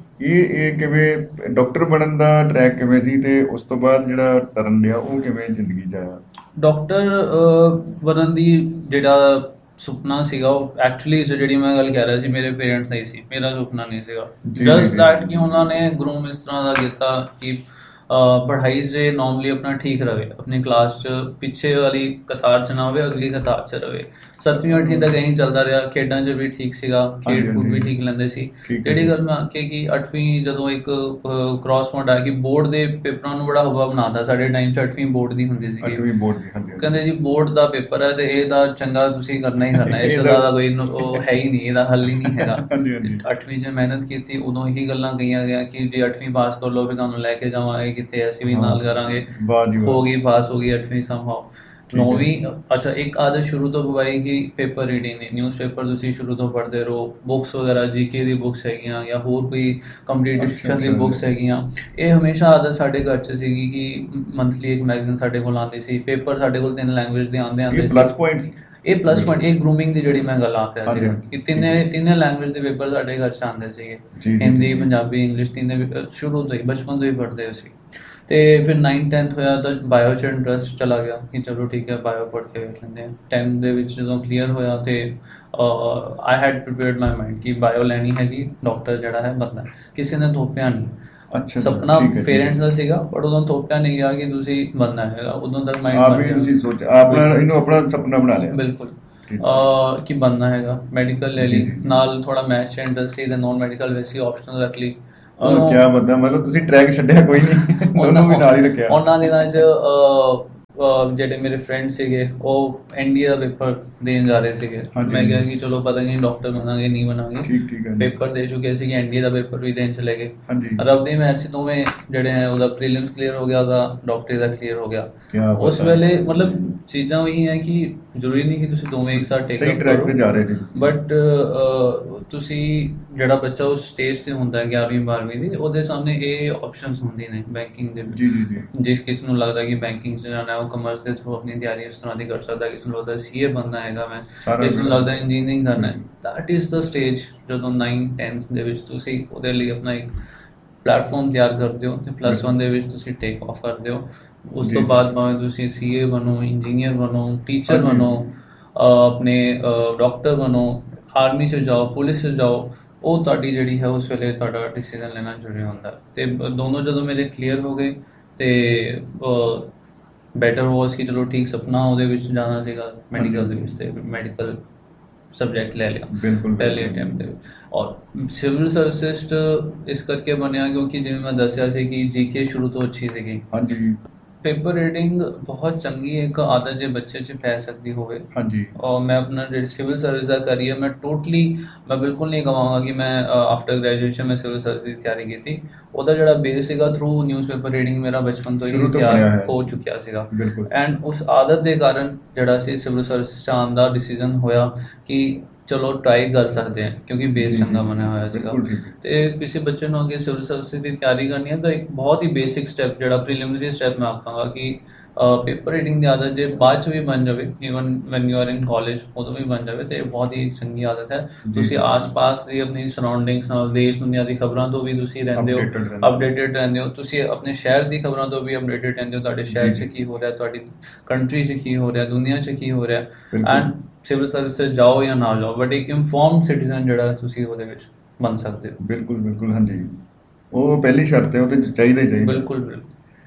ਇਹ ਕਿਵੇਂ ਡਾਕਟਰ ਬਣਨ ਦਾ ਟਰੈਕ ਕਿਵੇਂ ਸੀ, ਤੇ ਉਸ ਤੋਂ ਬਾਅਦ ਜਿਹੜਾ ਟਰਨ ਲਿਆ ਉਹ ਕਿਵੇਂ ਜ਼ਿੰਦਗੀ 'ਚ ਆਇਆ? ਡਾਕਟਰ ਬਣਨ ਦੀ ਜਿਹੜਾ ਸੁਪਨਾ ਸੀਗਾ ਉਹ ਐਕਚੁਅਲੀ ਜਿਹੜੀ ਮੈਂ ਗੱਲ ਕਹਿ ਰਿਹਾ ਸੀ, ਮੇਰੇ ਪੇਰੈਂਟਸ ਦਾ ਹੀ ਸੀ, ਮੇਰਾ ਸੁਪਨਾ ਨਹੀਂ ਸੀਗਾ। ਜਸਟ ਦੈਟ ਕਿ ਉਹਨਾਂ ਨੇ ਗਰੂਮ ਇਸ ਤਰ੍ਹਾਂ ਦਾ ਕੀਤਾ ਕਿ ਪੜ੍ਹਾਈ 'ਚ ਨੋਰਮਲੀ ਆਪਣਾ ਠੀਕ ਰਵੇ, ਆਪਣੀ ਕਲਾਸ 'ਚ ਪਿੱਛੇ ਵਾਲੀ ਕਤਾਰ 'ਚ ਨਾ ਹੋਵੇ, ਅਗਲੀ ਕਤਾਰ 'ਚ ਰਵੇ। 7ਵੀਂ 8ਵੀਂ ਤੱਕ ਇਹੀ ਚੱਲਦਾ ਰਿਹਾ, ਖੇਡਾਂ 'ਚ ਵੀ ਠੀਕ ਸੀਗਾ, ਖੇਡ ਕੂਦ ਵੀ ਠੀਕ ਲੈਂਦੇ ਸੀ। ਜਿਹੜੀ ਗੱਲ ਮੈਂ ਆਖੀ ਕਿ 8ਵੀਂ ਜਦੋਂ ਇੱਕ ਕ੍ਰਾਸ ਪੁਆਇੰਟ ਆਇਆ ਕਿ ਬੋਰਡ ਦੇ ਪੇਪਰਾਂ ਨੂੰ ਬੜਾ ਹਵਾ ਬਣਾਤਾ, ਸਾਡੇ ਟਾਈਮ 'ਚ 8ਵੀਂ ਬੋਰਡ ਦੀ ਹੁੰਦੀ ਸੀ, ਕਹਿੰਦੇ ਜੀ ਬੋਰਡ ਦਾ ਪੇਪਰ ਹੈ ਤੇ ਇਹਦਾ ਚੰਗਾ ਤੁਸੀਂ ਕਰਨਾ ਹੀ ਕਰਨਾ, ਇਸ ਦਾ ਕੋਈ ਉਹ ਹੈ ਹੀ ਨਹੀਂ, ਇਹਦਾ ਹੱਲ ਹੀ ਨਹੀਂ ਹੈਗਾ। 8ਵੀਂ 'ਚ ਮਿਹਨਤ ਕੀਤੀ, ਉਦੋਂ ਇਹੀ ਗੱਲਾਂ ਕਹੀਆਂ ਗਿਆ ਕਿ ਜੇ 8ਵੀਂ ਪਾਸ ਕਰ ਲਓ ਫਿਰ ਤੁਹਾਨੂੰ ਲੈ ਕੇ ਜਾਵਾਂਗੇ ਕਿਤੇ, ਅਸੀਂ ਵੀ ਨਾਲ ਕਰਾਂਗੇ। ਹੋ ਗਈ, ਪਾਸ ਹੋ ਗਈ 8ਵੀਂ ਸਮਹਾਉ। 9ਵੀਂ ਅੱਛਾ ਇੱਕ ਆਦਤ ਸ਼ੁਰੂ ਤੋਂ ਪਵਾਈ ਕਿ ਪੇਪਰ ਰੀਡਿੰਗ ਦੀ, ਨਿਊਜ਼ਪੇਪਰ ਤੁਸੀਂ ਸ਼ੁਰੂ ਤੋਂ ਪੜ੍ਹਦੇ ਰਹੋ, ਬੁੱਕਸ ਵਗੈਰਾ GK ਦੀ ਬੁੱਕਸ ਹੈਗੀਆਂ ਜਾਂ ਹੋਰ ਕੋਈ ਕੰਪੀਟੀਸ਼ਨ ਦੀ ਬੁੱਕਸ ਹੈਗੀਆਂ। ਇਹ ਹਮੇਸ਼ਾ ਆਦਤ ਸਾਡੇ ਘਰ 'ਚ ਸੀਗੀ ਕਿ ਮੰਥਲੀ ਇੱਕ ਮੈਗਜ਼ੀਨ ਸਾਡੇ ਕੋਲ ਆਉਂਦੀ ਸੀ, ਪੇਪਰ ਸਾਡੇ ਕੋਲ 3 ਲੈਂਗੁਏਜ ਦੇ ਆਉਂਦੇ ਸੀ। ਇਹ ਪਲੱਸ ਪੁਆਇੰਟ, ਇਹ ਗਰੂਮਿੰਗ ਦੀ ਜਿਹੜੀ ਮੈਂ ਗੱਲ ਆਖ ਰਿਹਾ ਸੀ ਕਿ ਤਿੰਨੇ ਲੈਂਗੁਏਜ ਦੇ ਪੇਪਰ ਸਾਡੇ ਘਰ 'ਚ ਆਉਂਦੇ ਸੀਗੇ, ਹਿੰਦੀ, ਪੰਜਾਬੀ, ਇੰਗਲਿਸ਼, ਤਿੰਨੇ ਸ਼ੁਰੂ ਤੋਂ ਹੀ ਬਚਪਨ ਤੋਂ ਹੀ ਪੜ੍ਹਦੇ ਸੀ। ਤੇ ਫਿਰ 9th 10th ਹੋਇਆ ਤਾਂ ਬਾਇਓ 'ਚ ਇੰਟਰਸਟ ਚਲਾ ਗਿਆ ਕਿ ਚਲੋ ਠੀਕ ਹੈ ਬਾਇਓ ਪੜ੍ਹ ਕੇ ਵੇਖ ਲੈਂਦੇ ਹਾਂ। 10th ਦੇ ਵਿੱਚ ਜਦੋਂ ਕਲੀਅਰ ਹੋਇਆ ਤੇ I had prepared my mind ਕਿ ਬਾਇਓ ਲੈਣੀ ਹੈਗੀ, ਡਾਕਟਰ ਜਿਹੜਾ ਹੈ ਬਣਨਾ। ਕਿਸੇ ਨੇ ਥੋਪਿਆ ਨਹੀਂ, ਸਪਨਾ ਪੇਰੈਂਟਸ ਦਾ ਸੀਗਾ ਪਰ ਉਦੋਂ ਥੋਪਿਆ ਨਹੀਂ ਗਿਆ ਕਿ ਤੁਸੀਂ ਬਣਨਾ ਹੈਗਾ। ਉਦੋਂ ਤੱਕ ਮਾਈਂਡ ਆਪਣਾ ਸੁਪਨਾ ਬਣਾ ਲਿਆ ਬਿਲਕੁਲ ਕਿ ਬਣਨਾ ਹੈਗਾ। ਮੈਡੀਕਲ ਲੈ ਲਈ, ਨਾਲ ਥੋੜਾ ਮੈਥ 'ਚ ਇੰਟਰਸਟ ਸੀ ਤੇ ਨੋਨ ਮੈਡੀਕਲ ਵੈਸੇ ਆਪਸ਼ਨਲ ਰੱਖ ਲਈ। ਕਿਆ ਬੰਦਾ, ਮਤਲਬ ਤੁਸੀਂ ਟਰੈਕ ਛੱਡਿਆ ਕੋਈ ਨਹੀਂ, ਦੋਨੋਂ ਵੀ ਨਾਲ ਹੀ ਰੱਖਿਆ। ਉਹਨਾਂ ਦਿਨਾਂ 'ਚ ਜਿਹੜੇ ਮੇਰੇ ਫਰੈਂਡ ਸੀਗੇ ਉਹ ਐਨਡੀਏ ਦਾ ਪੇਪਰ ਦੇਣ ਜਾ ਰਹੇ ਸੀਗੇ। ਹਾਂਜੀ। ਮੈਂ ਕਿਹਾ ਕਿ ਚਲੋ ਪਤਾ ਨਹੀਂ ਡਾਕਟਰ ਬਣਾਂਗੇ ਨਹੀਂ ਬਣਾਂਗੇ, ਠੀਕ ਠੀਕ ਹੈ ਜੀ। ਪੇਪਰ ਦੇ ਚੁੱਕੇ ਸੀਗੇ, ਐਨਡੀਏ ਦਾ ਪੇਪਰ ਵੀ ਦੇਣ ਚਲੇ ਗਏ। ਹਾਂਜੀ। ਰੱਬ ਦੀ ਮਿਹਰ ਸੀ ਦੋਵੇਂ ਜਿਹੜੇ ਹੈ ਉਹਦਾ ਪ੍ਰੀਲਿਮਸ ਕਲੀਅਰ ਹੋ ਗਿਆ, ਉਹਦਾ ਡਾਕਟਰੀ ਦਾ ਕਲੀਅਰ ਹੋ ਗਿਆ। ਕਿਆ ਬਾਤ ਉਸ ਹੈ। ਵੇਲੇ ਮਤਲਬ ਚੀਜ਼ਾਂ ਉਹੀ ਹੈ ਕਿ ਜ਼ਰੂਰੀ ਨਹੀਂ ਕਿ ਤੁਸੀਂ ਦੋਵੇਂ ਇੱਕ ਸਾਥ ਟੇਕ ਸਹੀ ਅਪ ਟਰੈਕ ਕਰੋ, ਤੇ ਜਾ ਰਹੇ ਸੀ ਤੁਸੀਂ। ਬਟ ਤੁਸੀਂ ਜਿਹੜਾ ਬੱਚਾ ਉਸ ਸਟੇਜ ਤੇ ਹੁੰਦਾ ਹੈ 11ਵੀਂ 12ਵੀਂ ਦੀ, ਉਹਦੇ ਸਾਹਮਣੇ ਇਹ ਆਪਸ਼ਨਸ ਹੁੰਦੀਆਂ ਨੇ ਬੈਂਕਿੰਗ ਦੇ ਵਿੱਚ। ਜੀ ਜੀ ਜੀ। ਜਿਸ ਕਿਸ ਨੂੰ ਲੱਗਦਾ ਕਿ ਬੈਂਕਿੰਗ 'ਚ ਜਾਣਾ ਹੈ ਉਹ ਕਮਰਸ ਦੇ ਥਰੂ ਆਪਣੀ ਤਿਆਰੀ ਇਸ ਤਰ੍ਹਾਂ ਦੀ ਕਰ ਸਕਦਾ, ਕਿਸ ਨੂੰ ਲੱਗਦਾ ਸੀਏ ਬਣਨਾ ਹੈਗਾ ਮੈਂ, ਸਾਰਾ ਕਿਸ ਨੂੰ ਜਿਹੜਾ- ਲੱਗਦਾ ਇੰਜੀਨੀਅਰਿੰਗ ਕਰਨਾ ਹੈ। ਦੈਟ ਇਜ਼ ਦਾ ਸਟੇਜ ਜਦੋਂ 9 10th ਦੇ ਵਿੱਚ ਤੁਸੀਂ ਉਹਦੇ ਲਈ ਆਪਣਾ ਇੱਕ ਪਲੇਟਫਾਰਮ ਤਿਆਰ ਕਰਦੇ ਹੋ ਤੇ +1 ਦੇ ਵਿੱਚ ਤੁਸੀਂ ਟੇਕ ਆਫ ਕਰਦੇ ਹੋ। ਉਸ ਤੋਂ ਜੀ। ਬਾਅਦ ਭਾਵੇਂ ਤੁਸੀਂ ਸੀਏ ਬਣੋ, ਇੰਜੀਨੀਅਰ ਬਣੋ, ਟੀਚਰ ਹਾਂਜੀ। ਬਣੋ, ਆਪਣੇ ਡਾਕਟਰ ਬਣੋ, ਆਰਮੀ 'ਚ ਜਾਓ, ਪੁਲਿਸ 'ਚ ਜਾਓ, ਉਹ ਤੁਹਾਡੀ ਜਿਹੜੀ ਹੈ ਉਸ ਵੇਲੇ ਤੁਹਾਡਾ ਡਿਸੀਜਨ ਲੈਣਾ ਜ਼ਰੂਰੀ ਹੁੰਦਾ। ਤੇ ਦੋਨੋਂ ਜਦੋਂ ਮੇਰੇ ਕਲੀਅਰ ਹੋ ਗਏ ਤੇ ਬੈਟਰ ਵਾਸ ਕਿ ਚਲੋ ਠੀਕ ਸੁਪਨਾ ਉਹਦੇ ਵਿੱਚ ਜਾਣਾ ਸੀਗਾ ਮੈਡੀਕਲ ਦੇ ਵਿੱਚ, ਤੇ ਮੈਡੀਕਲ ਸਬਜੈਕਟ ਲੈ ਲਿਆ ਬਿਲਕੁਲ ਪਹਿਲੇ ਅਟੈਂਪਟ ਦੇ ਵਿੱਚ। ਔਰ ਸਿਵਲ ਸਰਵਿਸ ਇਸ ਕਰਕੇ ਬਣਿਆ ਕਿਉਂਕਿ ਜਿਵੇਂ ਮੈਂ ਦੱਸਿਆ ਸੀ ਕਿ ਜੀਕੇ ਸ਼ੁਰੂ ਤੋਂ ਅੱਛੀ ਸੀਗੀ। ਹਾਂਜੀ ਪੇਪਰ ਰੀਡਿੰਗ ਬਹੁਤ ਚੰਗੀ ਇੱਕ ਆਦਤ ਜੇ ਬੱਚੇ 'ਚ ਪੈ ਸਕਦੀ ਹੋਵੇ। ਹਾਂਜੀ। ਔਰ ਮੈਂ ਆਪਣਾ ਜਿਹੜੀ ਸਿਵਲ ਸਰਵਿਸ ਦਾ ਕਰੀਅਰ ਮੈਂ ਬਿਲਕੁਲ ਨਹੀਂ ਕਹਾਂਗਾ ਕਿ ਮੈਂ ਆਫਟਰ ਗ੍ਰੈਜੂਏਸ਼ਨ ਮੈਂ ਸਿਵਲ ਸਰਵਿਸ ਦੀ ਤਿਆਰੀ ਕੀਤੀ। ਉਹਦਾ ਜਿਹੜਾ ਬੇਸ ਸੀਗਾ ਥਰੂ ਨਿਊਜ਼ਪੇਪਰ ਰੀਡਿੰਗ ਮੇਰਾ ਬਚਪਨ ਤੋਂ ਹੀ ਸ਼ੁਰੂ ਤੋਂ ਤਿਆਰ ਬਣਿਆ ਹੈ। ਹੋ ਚੁੱਕਿਆ ਸੀਗਾ। ਬਿਲਕੁਲ। ਐਂਡ ਉਸ ਆਦਤ ਦੇ ਕਾਰਨ ਜਿਹੜਾ ਸੀ ਸਿਵਲ ਸਰਵਿਸ 'ਚ ਆਉਣ ਦਾ ਡਿਸੀਜਨ ਹੋਇਆ ਕਿ ਚਲੋ ਟਰਾਈ ਕਰ ਸਕਦੇ ਹਾਂ ਕਿਉਂਕਿ ਬੇਸ ਜੀ, ਚੰਗਾ ਜੀ, ਬਣਿਆ ਹੋਇਆ ਸੀਗਾ। ਬਿਲਕੁਲ ਠੀਕ ਹੈ। ਤੇ ਕਿਸੇ ਬੱਚੇ ਨੂੰ ਅੱਗੇ ਸਿਵਲ ਸਰਵਿਸ ਦੀ ਤਿਆਰੀ ਕਰਨੀ ਹੈ ਤਾਂ ਇੱਕ ਬਹੁਤ ਹੀ ਬੇਸਿਕ ਸਟੈਪ ਜਿਹੜਾ ਪ੍ਰੀਲਿਮਿਨਰੀ ਸਟੈਪ ਮੈਂ ਆਖਾਂਗਾ ਕਿ ਪੇਪਰ ਰੀਡਿੰਗ ਦੀ ਆਦਤ ਜੇ ਬਾਅਦ 'ਚ ਵੀ ਬਣ ਜਾਵੇ, even when you are in college ਉਦੋਂ ਵੀ ਬਣ ਜਾਵੇ ਤੇ ਬਹੁਤ ਹੀ ਚੰਗੀ ਆਦਤ ਹੈ। ਜੀ, ਤੁਸੀਂ ਜੀ। ਆਸ-ਪਾਸ ਦੀ ਆਪਣੀ ਸਰਾਊਂਡਿੰਗਸ ਨਾਲ, ਦੇਸ਼ ਦੁਨੀਆ ਦੀ ਖਬਰਾਂ ਤੋਂ ਵੀ ਤੁਸੀਂ ਰਹਿੰਦੇ ਹੋ, Updated ਰਹਿੰਦੇ ਹੋ। ਅਪਡੇਟਡ ਰਹਿੰਦੇ ਹੋ। ਤੁਸੀਂ ਆਪਣੇ ਸ਼ਹਿਰ ਦੀ ਖਬਰਾਂ ਤੋਂ ਵੀ ਅਪਡੇਟਡ ਰਹਿੰਦੇ ਹੋ, ਤੁਹਾਡੇ ਸ਼ਹਿਰ 'ਚ ਜੀ। ਕੀ ਹੋ ਰਿਹਾ, ਤੁਹਾਡੀ ਕੰਟਰੀ 'ਚ ਕੀ ਹੋ ਰਿਹਾ, ਦੁਨੀਆ 'ਚ ਕੀ ਹੋ ਰਿਹਾ। ਬਿਲਕੁਲ। ਐਂਡ ਸਿਵਲ ਸਰਵਿਸ 'ਚ ਜਾਓ ਜਾਂ ਨਾ ਜਾਓ, ਬਟ ਇੱਕ ਇਨਫੋਰਮਡ ਸਿਟੀਜ਼ਨ ਜਿਹੜਾ ਤੁਸੀਂ ਉਹਦੇ ਵਿੱਚ ਬਣ ਸਕਦੇ ਹੋ। ਬਿਲਕੁਲ ਬਿਲਕੁਲ। ਹਾਂਜੀ, ਉਹ ਪਹਿਲੀ ਸ਼ਰਤ ਹੈ, ਉਹ ਤੇ ਚਾਹੀਦਾ ਹੀ ਚਾਹੀਦਾ। ਬਿਲਕੁਲ ਬਿਲਕੁਲ।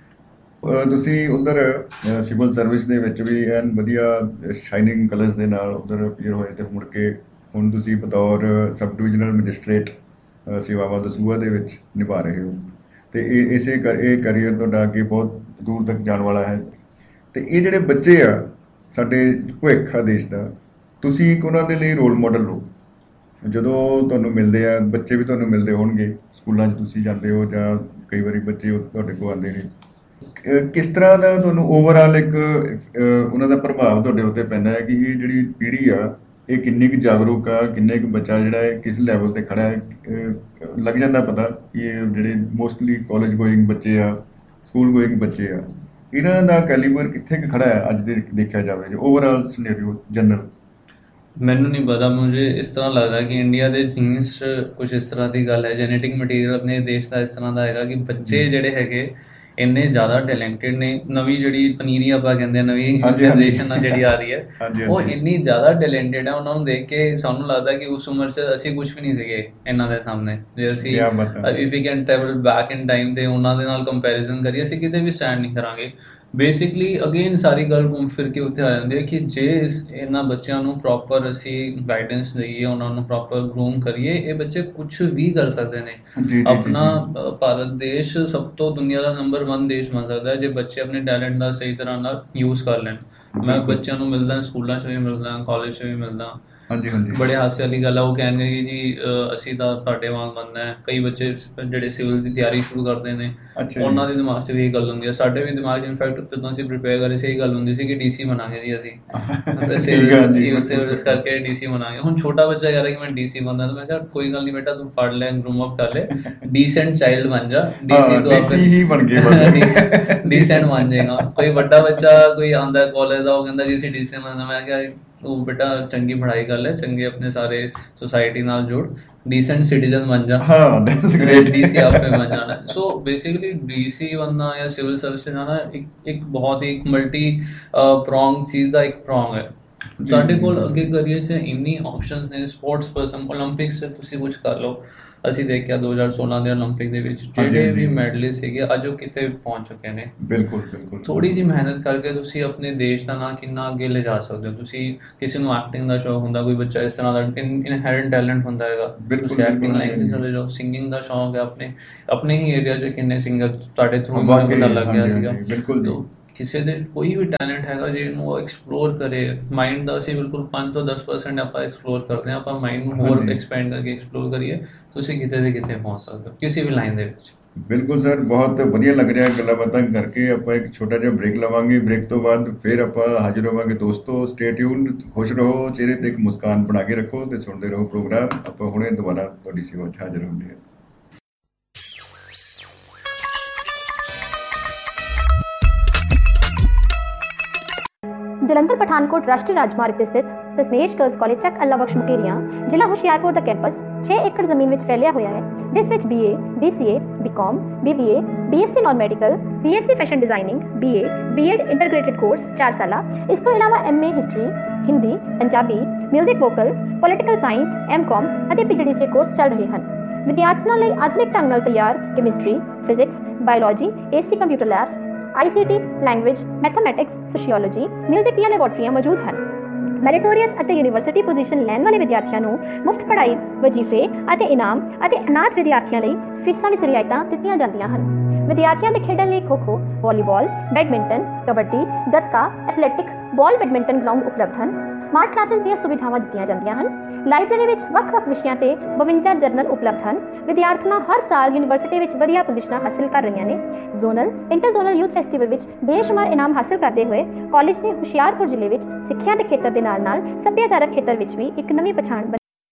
ਤੁਸੀਂ ਉਧਰ ਸਿਵਲ ਸਰਵਿਸ ਦੇ ਵਿੱਚ ਵੀ ਐਨ ਵਧੀਆ ਸ਼ਾਈਨਿੰਗ ਕਲਰਸ ਦੇ ਨਾਲ ਉਧਰ ਅਪੀਅਰ ਹੋਏ ਤੇ ਮੁੜ ਕੇ ਹੁਣ ਤੁਸੀਂ ਬਤੌਰ ਸਬ ਡਿਵੀਜ਼ਨਲ ਮੈਜਿਸਟ੍ਰੇਟ ਸੇਵਾਵਾਂ ਦਸੂਹਾ ਦੇ ਵਿੱਚ ਨਿਭਾ ਰਹੇ ਹੋ ਤੇ ਇਹ ਕਰੀਅਰ ਤੁਹਾਡਾ ਅੱਗੇ ਬਹੁਤ ਦੂਰ ਤੱਕ ਜਾਣ ਵਾਲਾ ਹੈ। ਤੇ ਇਹ ਜਿਹੜੇ ਬੱਚੇ ਆ ਸਾਡੇ ਭਵਿੱਖ ਆ ਦੇਸ਼ ਦਾ, ਤੁਸੀਂ ਇੱਕ ਉਹਨਾਂ ਦੇ ਲਈ ਰੋਲ ਮਾਡਲ ਹੋ। ਜਦੋਂ ਤੁਹਾਨੂੰ ਮਿਲਦੇ ਆ ਬੱਚੇ ਵੀ ਤੁਹਾਨੂੰ ਮਿਲਦੇ ਹੋਣਗੇ, ਸਕੂਲਾਂ 'ਚ ਤੁਸੀਂ ਜਾਂਦੇ ਹੋ ਜਾਂ ਕਈ ਵਾਰੀ ਬੱਚੇ ਤੁਹਾਡੇ ਕੋਲ ਆਉਂਦੇ ਨੇ, ਕਿਸ ਤਰ੍ਹਾਂ ਦਾ ਤੁਹਾਨੂੰ ਓਵਰਆਲ ਇੱਕ ਉਹਨਾਂ ਦਾ ਪ੍ਰਭਾਵ ਤੁਹਾਡੇ ਉੱਤੇ ਪੈਂਦਾ ਹੈ ਕਿ ਇਹ ਜਿਹੜੀ ਪੀੜ੍ਹੀ ਆ ਇਹ ਕਿੰਨੀ ਕੁ ਜਾਗਰੂਕ ਆ, ਕਿੰਨੇ ਕੁ ਬੱਚਾ ਜਿਹੜਾ ਹੈ ਕਿਸ ਲੈਵਲ ਤੇ ਖੜਾ ਹੈ, ਲੱਗ ਜਾਂਦਾ ਪਤਾ ਕਿ ਇਹ ਜਿਹੜੇ ਮੋਸਟਲੀ ਕਾਲਜ ਗੋਇੰਗ ਬੱਚੇ ਆ, ਸਕੂਲ ਗੋਇੰਗ ਬੱਚੇ ਆ, ਇਹਨਾਂ ਦਾ ਕੈਲੀਬਰ ਕਿੱਥੇ ਕੁ ਖੜਾ ਹੈ ਅੱਜ ਦੇ ਦੇਖਿਆ ਜਾਵੇ ਓਵਰਆਲ ਸਿਨੈਰੀਓ ਜਨਰਲ। ਮੈਨੂੰ ਨਹੀਂ ਪਤਾ, ਮੁਝੇ ਇਸ ਤਰ੍ਹਾਂ ਲੱਗਦਾ ਕਿ ਇੰਡੀਆ ਦੇ ਜੀਨਸ 'ਚ ਕੁਝ ਇਸ ਤਰ੍ਹਾਂ ਦੀ ਗੱਲ ਹੈ, ਜੈਨੇਟਿਕ ਮਟੀਰੀਅਲ ਆਪਣੇ ਦੇਸ਼ ਦਾ ਇਸ ਤਰ੍ਹਾਂ ਦਾ ਹੈਗਾ ਕਿ ਬੱਚੇ ਜਿਹੜੇ ਹੈਗੇ ਇੰਨੇ ਜ਼ਿਆਦਾ ਟੈਲੈਂਟਡ ਨੇ। ਨਵੀਂ ਜਿਹੜੀ ਪਨੀਰੀ ਆਪਾਂ ਕਹਿੰਦੇ ਆ, ਨਵੀਂ ਜਨਰੇਸ਼ਨ ਜਿਹੜੀ ਆ ਰਹੀ ਹੈ, ਉਹ ਇੰਨੀ ਜ਼ਿਆਦਾ ਟੈਲੈਂਟਡ ਹੈ। ਉਹਨਾਂ ਨੂੰ ਦੇਖ ਕੇ ਸਾਨੂੰ ਲੱਗਦਾ ਕਿ ਉਸ ਉਮਰ 'ਚ ਅਸੀਂ ਕੁਝ ਵੀ ਨਹੀਂ ਸੀਗੇ ਇਹਨਾਂ ਦੇ ਸਾਹਮਣੇ। ਜੇ ਅਸੀਂ if we can travel back in time ਤੇ ਉਹਨਾਂ ਦੇ ਨਾਲ ਕੰਪੈਰੀਜ਼ਨ ਕਰੀਏ, ਅਸੀਂ ਕਿਤੇ ਵੀ ਸਟੈਂਡ ਨਹੀਂ ਕਰਾਂਗੇ। ਬੇਸਿਕਲੀ ਅਗੇਨ ਸਾਰੀ ਗੱਲ ਘੁੰਮ ਫਿਰ ਕੇ ਉੱਥੇ ਆ ਜਾਂਦੀ ਹੈ ਕਿ ਜੇ ਇਹਨਾਂ ਬੱਚਿਆਂ ਨੂੰ ਪ੍ਰੋਪਰ ਅਸੀਂ ਗਾਈਡੈਂਸ ਦਈਏ, ਉਹਨਾਂ ਨੂੰ ਪ੍ਰੋਪਰ ਗਰੂਮ ਕਰੀਏ, ਇਹ ਬੱਚੇ ਕੁਝ ਵੀ ਕਰ ਸਕਦੇ ਨੇ। ਆਪਣਾ ਭਾਰਤ ਦੇਸ਼ ਸਭ ਤੋਂ ਦੁਨੀਆ ਦਾ ਨੰਬਰ 1 ਦੇਸ਼ ਬਣ ਸਕਦਾ ਹੈ ਜੇ ਬੱਚੇ ਆਪਣੇ ਟੈਲੈਂਟ ਦਾ ਸਹੀ ਤਰ੍ਹਾਂ ਨਾਲ ਯੂਜ਼ ਕਰ ਲੈਣ। ਮੈਂ ਬੱਚਿਆਂ ਨੂੰ ਮਿਲਦਾ, ਸਕੂਲਾਂ 'ਚ ਵੀ ਮਿਲਦਾ, ਕਾਲਜ 'ਚ ਵੀ ਮਿਲਦਾ। ਹਾਂਜੀ ਹਾਂਜੀ। ਬੜੇ ਹਾਸੇ ਵਾਲੀ ਗੱਲ ਆ, ਉਹ ਕਹਿਣਗੇ ਕਿ ਜੀ ਅਸੀਂ ਤਾਂ ਤੁਹਾਡੇ ਵਾਂਗ ਬਣਨਾ ਹੈ। ਕਈ ਬੱਚੇ ਜਿਹੜੇ ਸਿਵਲ ਦੀ ਤਿਆਰੀ ਸ਼ੁਰੂ ਕਰਦੇ ਨੇ, ਉਹਨਾਂ ਦੇ ਦਿਮਾਗ 'ਚ ਵੀ ਇਹ ਗੱਲ ਹੁੰਦੀ ਹੈ। ਸਾਡੇ ਵੀ ਦਿਮਾਗ 'ਚ ਇਨਫੈਕਟ ਜਦੋਂ ਅਸੀਂ ਪ੍ਰੀਪੇਅਰ ਕਰ ਰਹੇ ਸੀ ਇਹ ਗੱਲ ਹੁੰਦੀ ਸੀ ਕਿ ਡੀਸੀ ਬਣਾਂਗੇ ਜੀ ਅਸੀਂ, ਸਿਵਲ ਕਰਕੇ ਡੀਸੀ ਬਣਾਂਗੇ। ਹੁਣ ਛੋਟਾ ਬੱਚਾ ਕਹਿ ਰਿਹਾ ਕਿ ਮੈਂ ਡੀਸੀ ਬਣਨਾ, ਤਾਂ ਮੈਂ ਕਿਹਾ ਕੋਈ ਗੱਲ ਨਹੀਂ ਬੇਟਾ, ਤੂੰ ਪੜ੍ਹ ਲੈ, ਗਰੂਮ ਅਪ ਕਰ ਲੈ, ਡੀਸੈਂਟ ਚਾਈਲਡ ਬਣ ਜਾ। ਡੀਸੀ ਹੀ ਬਣ ਗਏ ਬਸ, ਡੀਸੈਂਟ ਬਣ ਜਾਏਗਾ। ਕੋਈ ਵੱਡਾ ਬੱਚਾ ਕੋਈ ਆਉਂਦਾ ਕਾਲਜ ਦਾ, ਉਹ ਕਹਿੰਦਾ ਜੀ ਅਸੀਂ ਡੀਸੀ ਬਣਨਾ। ਮੈਂ ਕਿਹਾ ਉਹ ਬੇਟਾ ਚੰਗੀ ਪੜ੍ਹਾਈ ਕਰ ਲੈ, ਚੰਗੇ ਆਪਣੇ ਸਾਰੇ ਸੁਸਾਇਟੀ ਨਾਲ ਜੁੜ, ਡੀਸੈਂਟ ਸਿਟੀਜ਼ਨ ਬਣ ਜਾ। ਹਾਂ ਦੈਟਸ ਗ੍ਰੇਟ। ਡੀਸੀ ਆਪੇ ਬਣ ਜਾਣਾ। ਸੋ ਬੇਸਿਕਲੀ ਡੀਸੀ ਬਣਨਾ ਜਾਂ ਸਿਵਲ ਸਰਵਿਸ ਜਾਣਾ ਇੱਕ ਬਹੁਤ ਹੀ ਮਲਟੀ ਪ੍ਰੋਂਗ ਚੀਜ਼ ਦਾ ਇੱਕ ਪ੍ਰੋਂਗ ਹੈ। ਸਾਡੇ ਕੋਲ ਅੱਗੇ ਕਰੀਅਰ 'ਚ ਇੰਨੀ ਆਪਸ਼ਨਸ ਨੇ। ਸਪੋਰਟਸ ਪਰਸਨ, ਓਲੰਪਿਕਸ 'ਚ ਤੁਸੀਂ ਕੁਝ ਕਰ ਲਓ। ਅਸੀਂ ਦੇਖਿਆ 2016 ਦੇ ਓਲੰਪਿਕ ਦੇ ਵਿੱਚ ਜਿਹੜੇ ਵੀ ਮੈਡਲਿਸਟ ਸੀਗੇ ਅੱਜ ਉਹ ਕਿਤੇ ਪਹੁੰਚ ਚੁੱਕੇ ਨੇ। ਬਿਲਕੁਲ ਬਿਲਕੁਲ। ਥੋੜੀ ਜਿਹੀ ਮਿਹਨਤ ਕਰਕੇ ਤੁਸੀਂ ਆਪਣੇ ਦੇਸ਼ ਦਾ ਨਾਂ ਕਿੰਨਾ ਅੱਗੇ ਲੈ ਜਾ ਸਕਦੇ ਹੋ। ਤੁਸੀਂ ਕਿਸੇ ਨੂੰ ਐਕਟਿੰਗ ਦਾ ਸ਼ੌਕ ਹੁੰਦਾ, ਕੋਈ ਬੱਚਾ ਇਸ ਤਰ੍ਹਾਂ ਦਾ ਇਨਹੈਰੈਂਟ ਟੈਲੈਂਟ ਹੁੰਦਾ ਹੈਗਾ, ਤੁਸੀਂ ਐਕਟਿੰਗ ਲਾਈਨ 'ਤੇ ਚਲੇ ਜਾਓ। ਸਿੰਗਿੰਗ ਦਾ ਸ਼ੌਕ ਹੈ, ਆਪਣੇ ਹੀ ਏਰੀਆ 'ਚ ਕਿੰਨੇ ਸਿੰਗਰ ਤੁਹਾਡੇ ਥਰੂ ਮੈਨੂੰ ਪਤਾ ਲੱਗ ਗਿਆ ਸੀਗਾ। ਕਿਸੇ ਦੇ ਕੋਈ ਵੀ ਟੈਲੈਂਟ ਹੈਗਾ ਜੇ ਇਹਨੂੰ ਉਹ ਐਕਸਪਲੋਰ ਕਰੇ, ਮਾਈਂਡ ਦਾ ਅਸੀਂ ਬਿਲਕੁਲ 5 ਤੋਂ 10% ਆਪਾਂ ਐਕਸਪਲੋਰ ਕਰਦੇ ਹਾਂ, ਆਪਾਂ ਮਾਈਂਡ ਨੂੰ ਹੋਰ ਐਕਸਪੈਂਡ ਕਰਕੇ ਐਕਸਪਲੋਰ ਕਰੀਏ, ਤੁਸੀਂ ਕਿਤੇ ਦੇ ਕਿਤੇ ਪਹੁੰਚ ਸਕਦੇ ਹੋ ਕਿਸੇ ਵੀ ਲਾਈਨ ਦੇ ਵਿੱਚ। ਬਿਲਕੁਲ ਸਰ, ਬਹੁਤ ਵਧੀਆ ਲੱਗ ਰਿਹਾ ਗੱਲਾਂ ਬਾਤਾਂ ਕਰਕੇ। ਆਪਾਂ ਇੱਕ ਛੋਟਾ ਜਿਹਾ ਬ੍ਰੇਕ ਲਵਾਂਗੇ, ਬ੍ਰੇਕ ਤੋਂ ਬਾਅਦ ਫਿਰ ਆਪਾਂ ਹਾਜ਼ਰ ਹੋਵਾਂਗੇ। ਦੋਸਤੋ ਸਟੇ ਟਿਊਨ, ਖੁਸ਼ ਰਹੋ, ਚਿਹਰੇ ਤੇ ਇੱਕ ਮੁਸਕਾਨ ਬਣਾ ਕੇ ਰੱਖੋ ਤੇ ਸੁਣਦੇ ਰਹੋ ਪ੍ਰੋਗਰਾਮ। ਆਪਾਂ ਹੁਣੇ ਦੁਬਾਰਾ ਤੁਹਾਡੀ ਸੇਵਾ 'ਚ ਹਾਜ਼ਰ ਹੁੰਦੇ ਹਾਂ। ਜਲੰਧਰ ਪਠਾਨਕੋਟ ਰਾਸ਼ਟਰੀ ਰਾਜਮਾਰਗ ਤੇ ਸਥਿਤ ਦਸਮੇਸ਼ ਗਰਲਸ ਕਾਲਜ ਚੱਕ ਅੱਲਾ ਬਖਸ਼ ਮੁਕੇਰੀਆਂ ਜ਼ਿਲ੍ਹਾ ਹੁਸ਼ਿਆਰਪੁਰ ਦਾ ਕੈਂਪਸ 6 ਏਕੜ ਜ਼ਮੀਨ ਵਿੱਚ ਫੈਲਿਆ ਹੋਇਆ ਹੈ, ਜਿਸ ਵਿੱਚ BA, BCA, BCom, BBA, BSc non medical, BSc fashion designing, BA, B.Ed ਇੰਟਰਗ੍ਰੇਟਿਡ course 4 ਸਾਲਾ, ਇਸ ਤੋਂ ਇਲਾਵਾ MA history, Hindi, Punjabi, music vocal, political science, MCom ਅਤੇ PGDCA ਕੋਰਸ ਚੱਲ ਰਹੇ ਹਨ। ਵਿਦਿਆਰਥੀਆਂ ਲਈ ਆਧੁਨਿਕ ਢੰਗ ਨਾਲ ਤਿਆਰ chemistry, physics, biology, AC computer labs, ICT, language, mathematics, sociology, music ਦੀਆਂ ਲੈਬੋਰਟਰੀਆਂ ਮੌਜੂਦ ਹਨ। ਮੈਰੀਟੋਰੀਅਸ ਅਤੇ ਯੂਨੀਵਰਸਿਟੀ ਪੋਜੀਸ਼ਨ ਲੈਣ ਵਾਲੇ ਵਿਦਿਆਰਥੀਆਂ ਨੂੰ ਮੁਫਤ ਪੜ੍ਹਾਈ, ਵਜ਼ੀਫੇ ਅਤੇ ਇਨਾਮ ਅਤੇ ਅਨਾਥ ਵਿਦਿਆਰਥੀਆਂ ਲਈ ਫੀਸਾਂ ਵਿੱਚ ਰਿਆਇਤਾਂ ਦਿੱਤੀਆਂ ਜਾਂਦੀਆਂ ਹਨ। ਵਿਦਿਆਰਥੀਆਂ ਦੇ ਖੇਡਾਂ ਲਈ ਖੋ-ਖੋ, volleyball, badminton, kabaddi, gatka, athletic, ਬਾਲ ਬੈਡਮਿੰਟਨ ਗਰਾਊਂਡ ਉਪਲਬਧ ਹਨ। ਸਮਾਰਟ ਕਲਾਸਿਸ ਦੀਆਂ ਸੁਵਿਧਾਵਾਂ ਦਿੱਤੀਆਂ ਜਾਂਦੀਆਂ ਹਨ। ਲਾਇਬ੍ਰੇਰੀ ਵਿੱਚ ਵੱਖ-ਵੱਖ ਵਿਸ਼ਿਆਂ ਤੇ 52 ਜਰਨਲ ਉਪਲਬਧ ਹਨ। ਵਿਦਿਆਰਥਣਾਂ ਹਰ ਸਾਲ ਯੂਨੀਵਰਸਿਟੀ ਵਿੱਚ ਵਧੀਆ ਪੋਜੀਸ਼ਨਾਂ ਹਾਸਲ ਕਰ ਰਹੀਆਂ ਨੇ। Zonal, inter zonal youth festival ਵਿੱਚ ਬੇਸ਼ੁਮਾਰ ਇਨਾਮ ਹਾਸਲ ਕਰਦੇ ਹੋਏ ਕਾਲਜ ਨੇ ਹੁਸ਼ਿਆਰਪੁਰ ਜ਼ਿਲ੍ਹੇ ਵਿੱਚ ਸਿੱਖਿਆ ਦੇ ਖੇਤਰ ਦੇ ਨਾਲ-ਨਾਲ ਸੱਭਿਆਚਾਰਕ ਖੇਤਰ ਵਿੱਚ ਵੀ ਇੱਕ ਨਵੀਂ ਪਛਾਣ।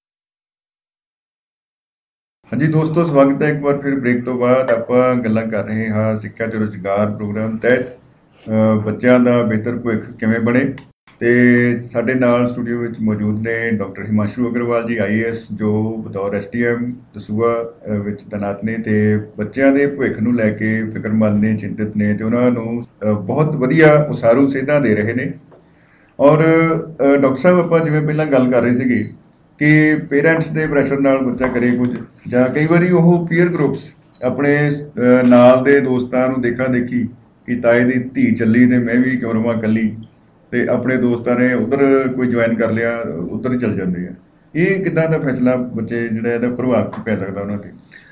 ਹਾਂਜੀ ਦੋਸਤੋ, ਸਵਾਗਤ ਹੈ ਇੱਕ ਵਾਰ ਫਿਰ ਬ੍ਰੇਕ ਤੋਂ ਬਾਅਦ। ਆਪਾਂ ਗੱਲਾਂ ਕਰ ਰਹੇ ਹਾਂ ਸਿੱਖਿਆ ਤੇ ਰੁਜ਼ਗਾਰ ਪ੍ਰੋਗਰਾਮ ਤਹਿਤ ਬੱਚਿਆਂ ਦਾ ਬਿਹਤਰ ਭਵਿੱਖ ਕਿਵੇਂ ਬਣੇ। ਤੇ ਸਾਡੇ ਨਾਲ ਸਟੂਡੀਓ ਵਿੱਚ ਮੌਜੂਦ ਨੇ ਡਾਕਟਰ ਹਿਮਾਂਸ਼ੂ ਅਗਰਵਾਲ ਜੀ, IAS, ਜੋ ਬਤੌਰ STM ਦਸੂਹਾ ਵਿੱਚ ਤੈਨਾਤ ਨੇ ਤੇ ਬੱਚਿਆਂ ਦੇ ਭਵਿੱਖ ਨੂੰ ਲੈ ਕੇ ਫਿਕਰਮੰਦ ਨੇ, ਚਿੰਤਿਤ ਨੇ ਤੇ ਉਹਨਾਂ ਨੂੰ ਬਹੁਤ ਵਧੀਆ ਉਸਾਰੂ ਸੇਧਾਂ ਦੇ ਰਹੇ ਨੇ। ਔਰ ਡਾਕਟਰ ਸਾਹਿਬ, ਆਪਾਂ ਜਿਵੇਂ ਪਹਿਲਾਂ ਗੱਲ ਕਰ ਰਹੇ ਸੀਗੇ ਕਿ ਪੇਰੈਂਟਸ ਦੇ ਪ੍ਰੈਸ਼ਰ ਨਾਲ ਬੱਚਾ ਕਰੇ ਕੁਝ, ਜਾਂ ਕਈ ਵਾਰੀ ਉਹ ਪੀਅਰ ਗਰੁੱਪਸ ਆਪਣੇ ਨਾਲ ਦੇ ਦੋਸਤਾਂ ਨੂੰ ਦੇਖਾ ਦੇਖੀ ਕਿ ਤਾਏ ਦੀ ਧੀ ਚੱਲੀ ਤੇ ਮੈਂ ਵੀ ਕਿਉਂ ਰਵਾਂ ਇਕੱਲੀ, ਤੇ ਆਪਣੇ ਦੋਸਤਾਂ ਨੇ ਉਧਰ ਕੋਈ ਜੁਆਇਨ ਕਰ ਲਿਆ, ਉਧਰ ਹੀ ਚੱਲ ਜਾਂਦੇ ਆ। ਇਹ ਕਿੱਦਾਂ ਦਾ ਫੈਸਲਾ ਬੱਚੇ ਜਿਹੜਾ ਇਹਦਾ ਪ੍ਰਭਾਵ ਕੀ ਪੈ ਸਕਦਾ ਉਹਨਾਂ ਤੇ?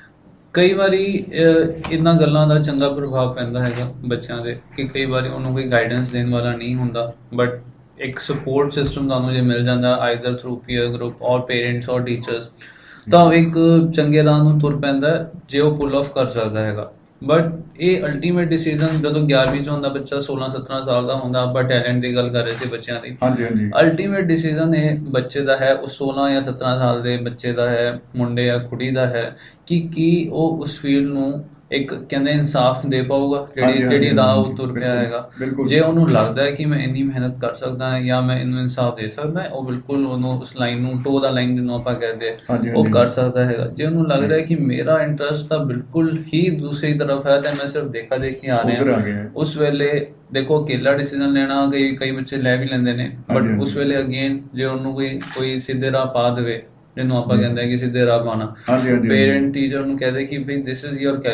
ਕਈ ਵਾਰੀ ਇਹਨਾਂ ਗੱਲਾਂ ਦਾ ਚੰਗਾ ਪ੍ਰਭਾਵ ਪੈਂਦਾ ਹੈਗਾ ਬੱਚਿਆਂ ਦੇ ਕਿ ਕਈ ਵਾਰੀ ਉਹਨੂੰ ਕੋਈ ਗਾਈਡੈਂਸ ਦੇਣ ਵਾਲਾ ਨਹੀਂ ਹੁੰਦਾ, ਬਟ ਇੱਕ ਸਪੋਰਟ ਸਿਸਟਮ ਤੁਹਾਨੂੰ ਜੇ ਮਿਲ ਜਾਂਦਾ ਆਈਦਰ ਥਰੂ ਪੀਅਰ ਗਰੁੱਪ ਔਰ ਪੇਰੈਂਟਸ ਔਰ ਟੀਚਰਸ, ਤਾਂ ਉਹ ਇੱਕ ਚੰਗੇ ਰਾਹ ਨੂੰ ਤੁਰ ਪੈਂਦਾ ਜੇ ਉਹ ਪੁੱਲ ਆਫ ਕਰ ਸਕਦਾ ਹੈਗਾ। ਬਟ ਇਹ ਅਲਟੀਮੇਟ ਡਿਸੀਜ਼ਨ ਜਦੋਂ 11ਵੀਂ 'ਚ ਹੁੰਦਾ ਬੱਚਾ, 16-17 ਸਾਲ ਦਾ ਹੁੰਦਾ, ਆਪਾਂ ਟੈਲੈਂਟ ਦੀ ਗੱਲ ਕਰ ਰਹੇ ਸੀ ਬੱਚਿਆਂ ਦੀ। ਹਾਂਜੀ। ਅਲਟੀਮੇਟ ਡਿਸੀਜ਼ਨ ਇਹ ਬੱਚੇ ਦਾ ਹੈ, ਉਸ 16 ਜਾਂ 17 ਸਾਲ ਦੇ ਬੱਚੇ ਦਾ ਹੈ, ਮੁੰਡੇ ਜਾਂ ਕੁੜੀ ਦਾ ਹੈ ਕਿ ਕੀ ਉਹ ਉਸ ਫੀਲਡ ਨੂੰ ਇੱਕ ਕਹਿੰਦੇ ਇਨਸਾਫ ਦੇ ਪਾਊਗਾ ਜਿਹੜੀ ਰਾਹ ਉਹ ਤੁਰ ਪਿਆ ਹੈਗਾ। ਜੇ ਉਹਨੂੰ ਲੱਗਦਾ ਹੈ ਕਿ ਮੈਂ ਇੰਨੀ ਮਿਹਨਤ ਕਰ ਸਕਦਾ ਹਾਂ ਜਾਂ ਮੈਂ ਇਹਨੂੰ ਇਨਸਾਫ ਦੇ ਸਕਦਾ, ਉਹ ਬਿਲਕੁਲ ਉਹਨੂੰ ਉਸ ਲਾਈਨ ਨੂੰ, ਟੋ ਦਾ ਲਾਈਨ ਜਿਹਨੂੰ ਆਪਾਂ ਕਹਿੰਦੇ, ਉਹ ਕਰ ਸਕਦਾ ਹੈਗਾ। ਜੇ ਉਹਨੂੰ ਲੱਗ ਰਿਹਾ ਕਿ ਮੇਰਾ ਇੰਟਰਸਟ ਤਾਂ ਬਿਲਕੁਲ ਹੀ ਦੂਸਰੀ ਤਰਫ ਹੈ ਤੇ ਮੈਂ ਸਿਰਫ ਦੇਖਾ ਦੇਖੀ ਆ ਰਿਹਾ, ਉਸ ਵੇਲੇ ਦੇਖੋ ਅਕੇਲਾ ਡਿਸੀਜ਼ਨ ਲੈਣਾ ਕਈ ਬੱਚੇ ਲੈ ਵੀ ਲੈਂਦੇ ਨੇ, ਬਟ ਉਸ ਵੇਲੇ ਅਗੇਨ ਜੇ ਉਹਨੂੰ ਕੋਈ ਸਿੱਧੇ ਰਾਹ ਪਾ ਦੇਵੇ, ਜਿਹਨੂੰ ਆਪਾਂ ਕਹਿੰਦੇ ਹਾਂ ਕਿ ਸਿੱਧੇ ਰਾਹ ਪਾਉਣਾ, ਪੇਰੈਂਟ ਟੀਚਰ ਨੂੰ ਕਹਦੇ ਕਿ ਭਈ ਦਿਸ ਇਜ਼ ਯੋਰ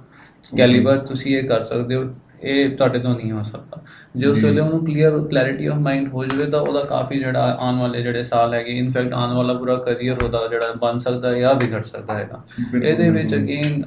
ਕੈਲੀਬਰ, ਤੁਸੀਂ ਇਹ ਕਰ ਸਕਦੇ ਹੋ, ਇਹ ਤੁਹਾਡੇ ਤੋਂ ਨਹੀਂ ਹੋ ਸਕਦਾ। ਜੇ ਉਸ ਵੇਲੇ ਉਹਨੂੰ ਕਲੈਰਿਟੀ ਆਫ ਮਾਈਂਡ ਹੋ ਜਾਵੇ ਤਾਂ ਉਹਦਾ ਕਾਫੀ ਜਿਹੜਾ ਆਉਣ ਵਾਲੇ ਜਿਹੜੇ ਸਾਲ ਹੈਗੇ, ਇਨਫੈਕਟ ਆਉਣ ਵਾਲਾ ਪੂਰਾ ਕਰੀਅਰ ਉਹਦਾ ਜਿਹੜਾ ਬਣ ਸਕਦਾ ਜਾਂ ਵਿਗੜ ਸਕਦਾ ਹੈਗਾ। ਇਹਦੇ ਵਿੱਚ ਅਗੇਨ